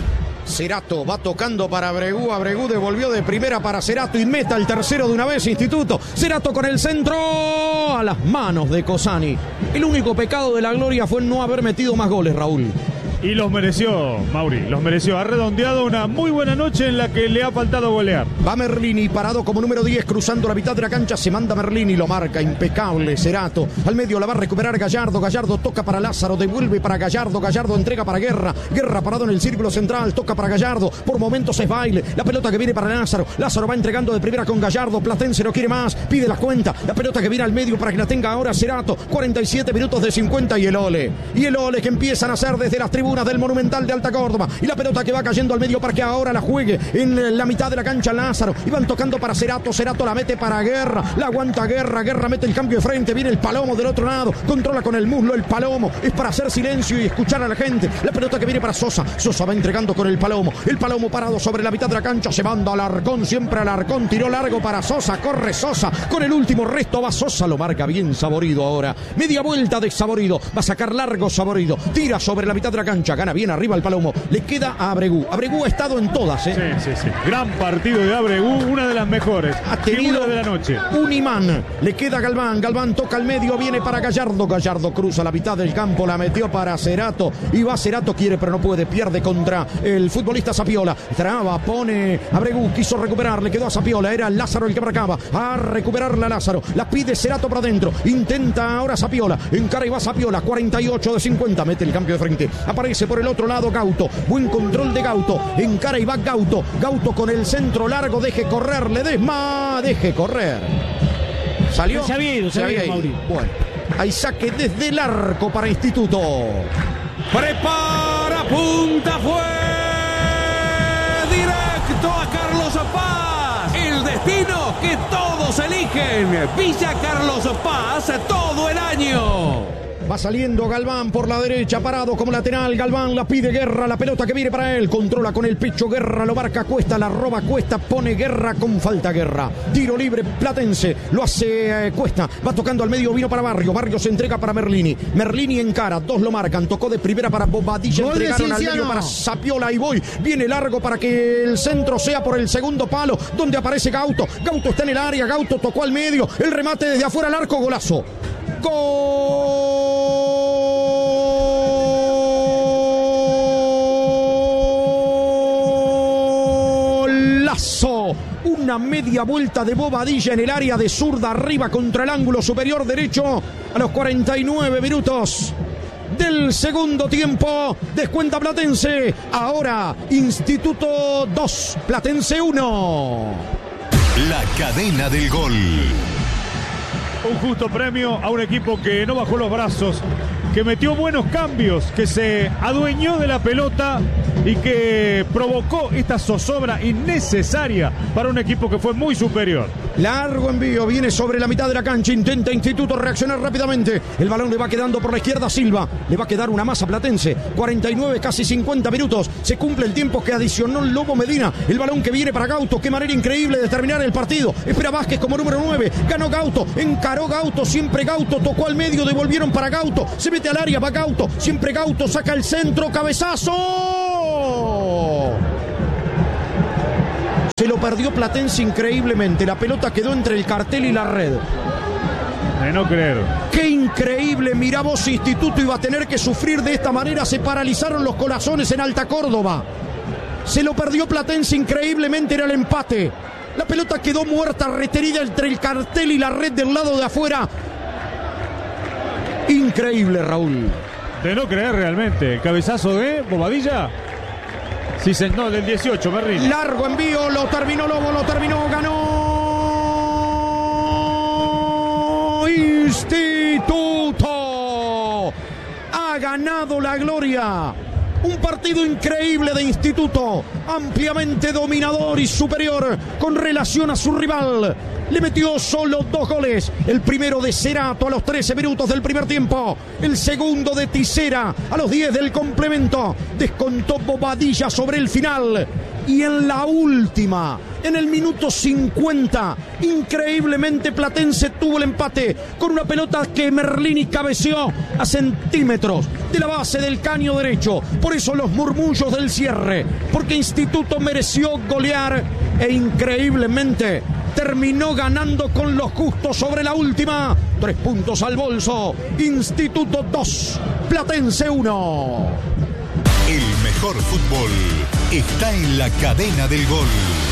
Cerato va tocando para Abregú. Abregú devolvió de primera para Cerato y meta el tercero de una vez Instituto. Cerato con el centro a las manos de Cosani. El único pecado de la Gloria fue no haber metido más goles, Raúl. Y los mereció, Mauri, los mereció. Ha redondeado una muy buena noche en la que le ha faltado golear. Va Merlini, parado como número 10, cruzando la mitad de la cancha. Se manda Merlini, lo marca, impecable Cerato. Al medio la va a recuperar Gallardo. Gallardo toca para Lázaro, devuelve para Gallardo. Gallardo entrega para Guerra. Guerra parado en el círculo central, toca para Gallardo. Por momentos es baile. La pelota que viene para Lázaro. Lázaro va entregando de primera con Gallardo. Platense no quiere más, pide la cuenta. La pelota que viene al medio para que la tenga ahora Cerato. 47 minutos de 50 y el ole. Y el ole que empiezan a hacer desde las tribunas del Monumental de Alta Córdoba, y la pelota que va cayendo al medio para que ahora la juegue en la mitad de la cancha Lázaro, y van tocando para Cerato, Cerato la mete para Guerra, la aguanta Guerra, Guerra mete el cambio de frente, viene el Palomo del otro lado, controla con el muslo el Palomo, es para hacer silencio y escuchar a la gente. La pelota que viene para Sosa, Sosa va entregando con el Palomo parado sobre la mitad de la cancha, se manda al Alarcón, siempre al Alarcón, tiró largo para Sosa, corre Sosa, con el último resto va Sosa, lo marca bien Saborido ahora, media vuelta de Saborido, va a sacar largo Saborido, tira sobre la mitad de la cancha, gana bien arriba el Palomo, le queda a Abregú. Abregú ha estado en todas, ¿eh? Sí. Gran partido de Abregú, una de las mejores. Ha tenido de la noche. Un imán. Le queda a Galván. Galván toca al medio, viene para Gallardo. Gallardo cruza la mitad del campo, la metió para Cerato. Y va Cerato, quiere pero no puede, pierde contra el futbolista Sapiola. Traba, pone Abregú, quiso recuperar, le quedó a Sapiola. Era Lázaro el que marcaba. A recuperarla Lázaro. La pide Cerato para adentro. Intenta ahora Sapiola. Encara y va Sapiola. 48 de 50. Mete el cambio de frente. Aparece por el otro lado Gauto, buen control de Gauto, encara y va Gauto, Gauto con el centro largo, deje correr, Ledesma, deje correr. ¿Salió? Se había ido, Mauri. Bueno, hay saque desde el arco para Instituto. Prepara, punta, fue directo a Carlos Paz. El destino que todos eligen. Villa Carlos Paz todo el año. Va saliendo Galván por la derecha, parado como lateral. Galván la pide Guerra, la pelota que viene para él. Controla con el pecho Guerra, lo marca Cuesta, la roba Cuesta, pone Guerra con falta Guerra. Tiro libre Platense, lo hace Cuesta. Va tocando al medio, vino para Barrio. Barrio se entrega para Merlini. Merlini encara, dos lo marcan. Tocó de primera para Bobadilla, entregaron al medio para Sapiola y Boy. Viene largo para que el centro sea por el segundo palo, donde aparece Gauto. Gauto está en el área, Gauto tocó al medio. El remate desde afuera al arco, golazo. Golazo. Una media vuelta de Bobadilla en el área de zurda arriba contra el ángulo superior derecho a los 49 minutos del segundo tiempo. Descuenta Platense. Ahora Instituto 2, Platense 1. La cadena del gol. Un justo premio a un equipo que no bajó los brazos, que metió buenos cambios, que se adueñó de la pelota y que provocó esta zozobra innecesaria para un equipo que fue muy superior. Largo envío, viene sobre la mitad de la cancha, intenta Instituto reaccionar rápidamente. El balón le va quedando por la izquierda a Silva, le va a quedar una masa Platense. 49, casi 50 minutos, se cumple el tiempo que adicionó el Lobo Medina. El balón que viene para Gauto, qué manera increíble de terminar el partido. Espera Vázquez como número 9, ganó Gauto, encaró Gauto, siempre Gauto, tocó al medio, devolvieron para Gauto, se mete al área, va Gauto, siempre Gauto, saca el centro, cabezazo. Se lo perdió Platense increíblemente. La pelota quedó entre el cartel y la red. De no creer. Qué increíble. Mirá vos, Instituto iba a tener que sufrir de esta manera. Se paralizaron los corazones en Alta Córdoba. Se lo perdió Platense increíblemente. Era el empate. La pelota quedó muerta, retenida entre el cartel y la red del lado de afuera. Increíble, Raúl. De no creer realmente. El cabezazo de Bobadilla. Sí, no, del 18, Merlini. Largo envío, lo terminó Lobo, lo terminó, ganó Instituto. Ha ganado la gloria. Un partido increíble de Instituto, ampliamente dominador y superior con relación a su rival. Le metió solo 2 goles. El primero de Cerato a los 13 minutos del primer tiempo. El segundo de Tisera a los 10 del complemento. Descontó Bobadilla sobre el final. Y en la última, en el minuto 50, increíblemente Platense tuvo el empate con una pelota que Merlini cabeceó a centímetros de la base del caño derecho. Por eso los murmullos del cierre, porque Instituto mereció golear e increíblemente terminó ganando con lo justo sobre la última. 3 puntos al bolso. Instituto 2, Platense 1. El mejor fútbol está en la cadena del gol.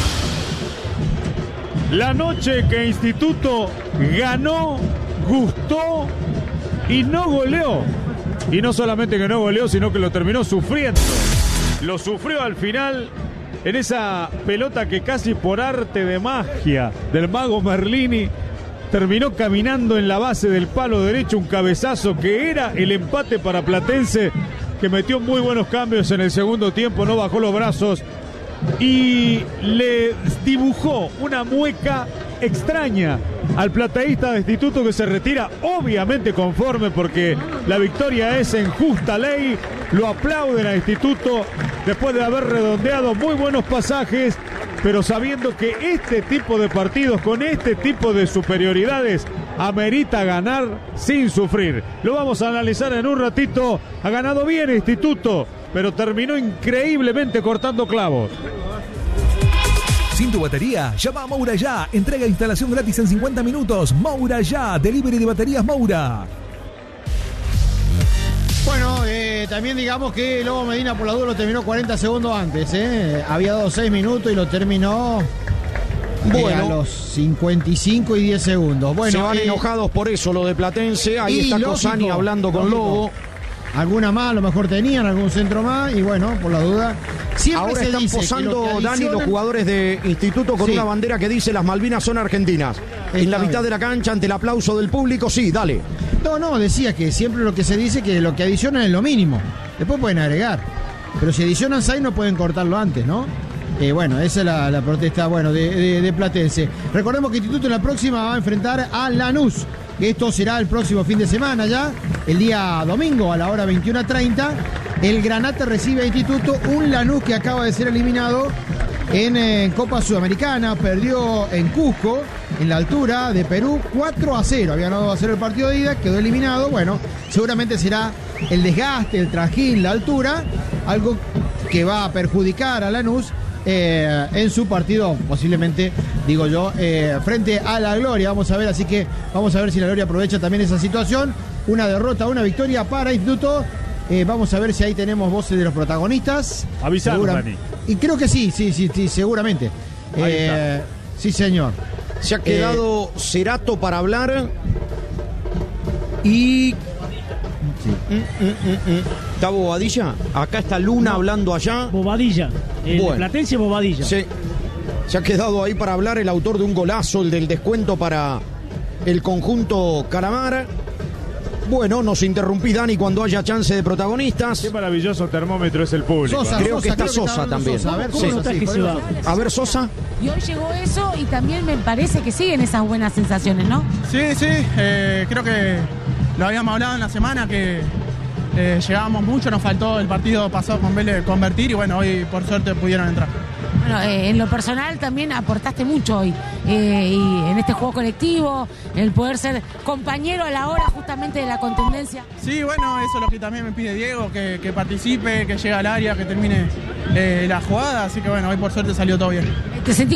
La noche que Instituto ganó, gustó y no goleó. Y no solamente que no goleó, sino que lo terminó sufriendo. Lo sufrió al final en esa pelota que casi por arte de magia del mago Merlini terminó caminando en la base del palo derecho, un cabezazo que era el empate para Platense, que metió muy buenos cambios en el segundo tiempo, no bajó los brazos y le dibujó una mueca extraña al plateísta de Instituto, que se retira obviamente conforme porque la victoria es en justa ley. Lo aplauden a Instituto después de haber redondeado muy buenos pasajes, pero sabiendo que este tipo de partidos con este tipo de superioridades amerita ganar sin sufrir. Lo vamos a analizar en un ratito. Ha ganado bien Instituto, pero terminó increíblemente cortando clavos. Sin tu batería, llama a Moura Ya. Entrega e instalación gratis en 50 minutos. Moura Ya, delivery de baterías Moura. Bueno, también digamos que Lobo Medina por la duda lo terminó 40 segundos antes. Había dado 6 minutos y lo terminó a los 55 y 10 segundos. Bueno, se van enojados por eso lo de Platense. Ahí está Cosani hablando con Lobo. Alguna más, a lo mejor tenían algún centro más y bueno, por la duda. Siempre ahora se están dice posando, que Dani, los jugadores de Instituto con una bandera que dice las Malvinas son argentinas. En la mitad de la cancha, ante el aplauso del público, sí, dale. No, decía que siempre lo que se dice que lo que adicionan es lo mínimo. Después pueden agregar. Pero si adicionan 6 no pueden cortarlo antes, ¿no? Bueno, esa es la protesta de Platense. Recordemos que Instituto en la próxima va a enfrentar a Lanús. que esto será el próximo fin de semana ya, el día domingo a la hora 21:30. El Granate recibe a Instituto, un Lanús que acaba de ser eliminado en Copa Sudamericana, perdió en Cusco, en la altura de Perú, 4-0. Había ganado 2-0 el partido de ida, quedó eliminado. Bueno, seguramente será el desgaste, el trajín, la altura, algo que va a perjudicar a Lanús en su partido, posiblemente, digo yo, frente a la Gloria. Vamos a ver, así que vamos a ver si la Gloria aprovecha también esa situación. Una derrota, una victoria para Instituto. Vamos a ver si ahí tenemos voces de los protagonistas. Avisamos, Dani. Y creo que sí, seguramente. Sí, señor. Se ha quedado Cerato para hablar. Y... ¿Está Bobadilla? Acá está Luna hablando allá. Bobadilla. Bueno. Platense Bobadilla. Sí. Se ha quedado ahí para hablar el autor de un golazo, el del descuento para el conjunto Calamar. Bueno, nos interrumpí, Dani, cuando haya chance de protagonistas. Qué maravilloso termómetro es el público. Sosa, creo que está Sosa también. Sosa. A ver, ¿cómo notas que se va? A ver, Sosa. Y hoy llegó eso y también me parece que siguen esas buenas sensaciones, ¿no? Sí, creo que lo habíamos hablado en la semana, que llegábamos mucho, nos faltó el partido pasado con Vélez convertir y bueno, hoy por suerte pudieron entrar. Bueno, en lo personal también aportaste mucho hoy, y en este juego colectivo, el poder ser compañero a la hora justamente de la contundencia. Sí, bueno, eso es lo que también me pide Diego, que participe, que llegue al área, que termine la jugada, así que bueno, hoy por suerte salió todo bien. ¿Te sentís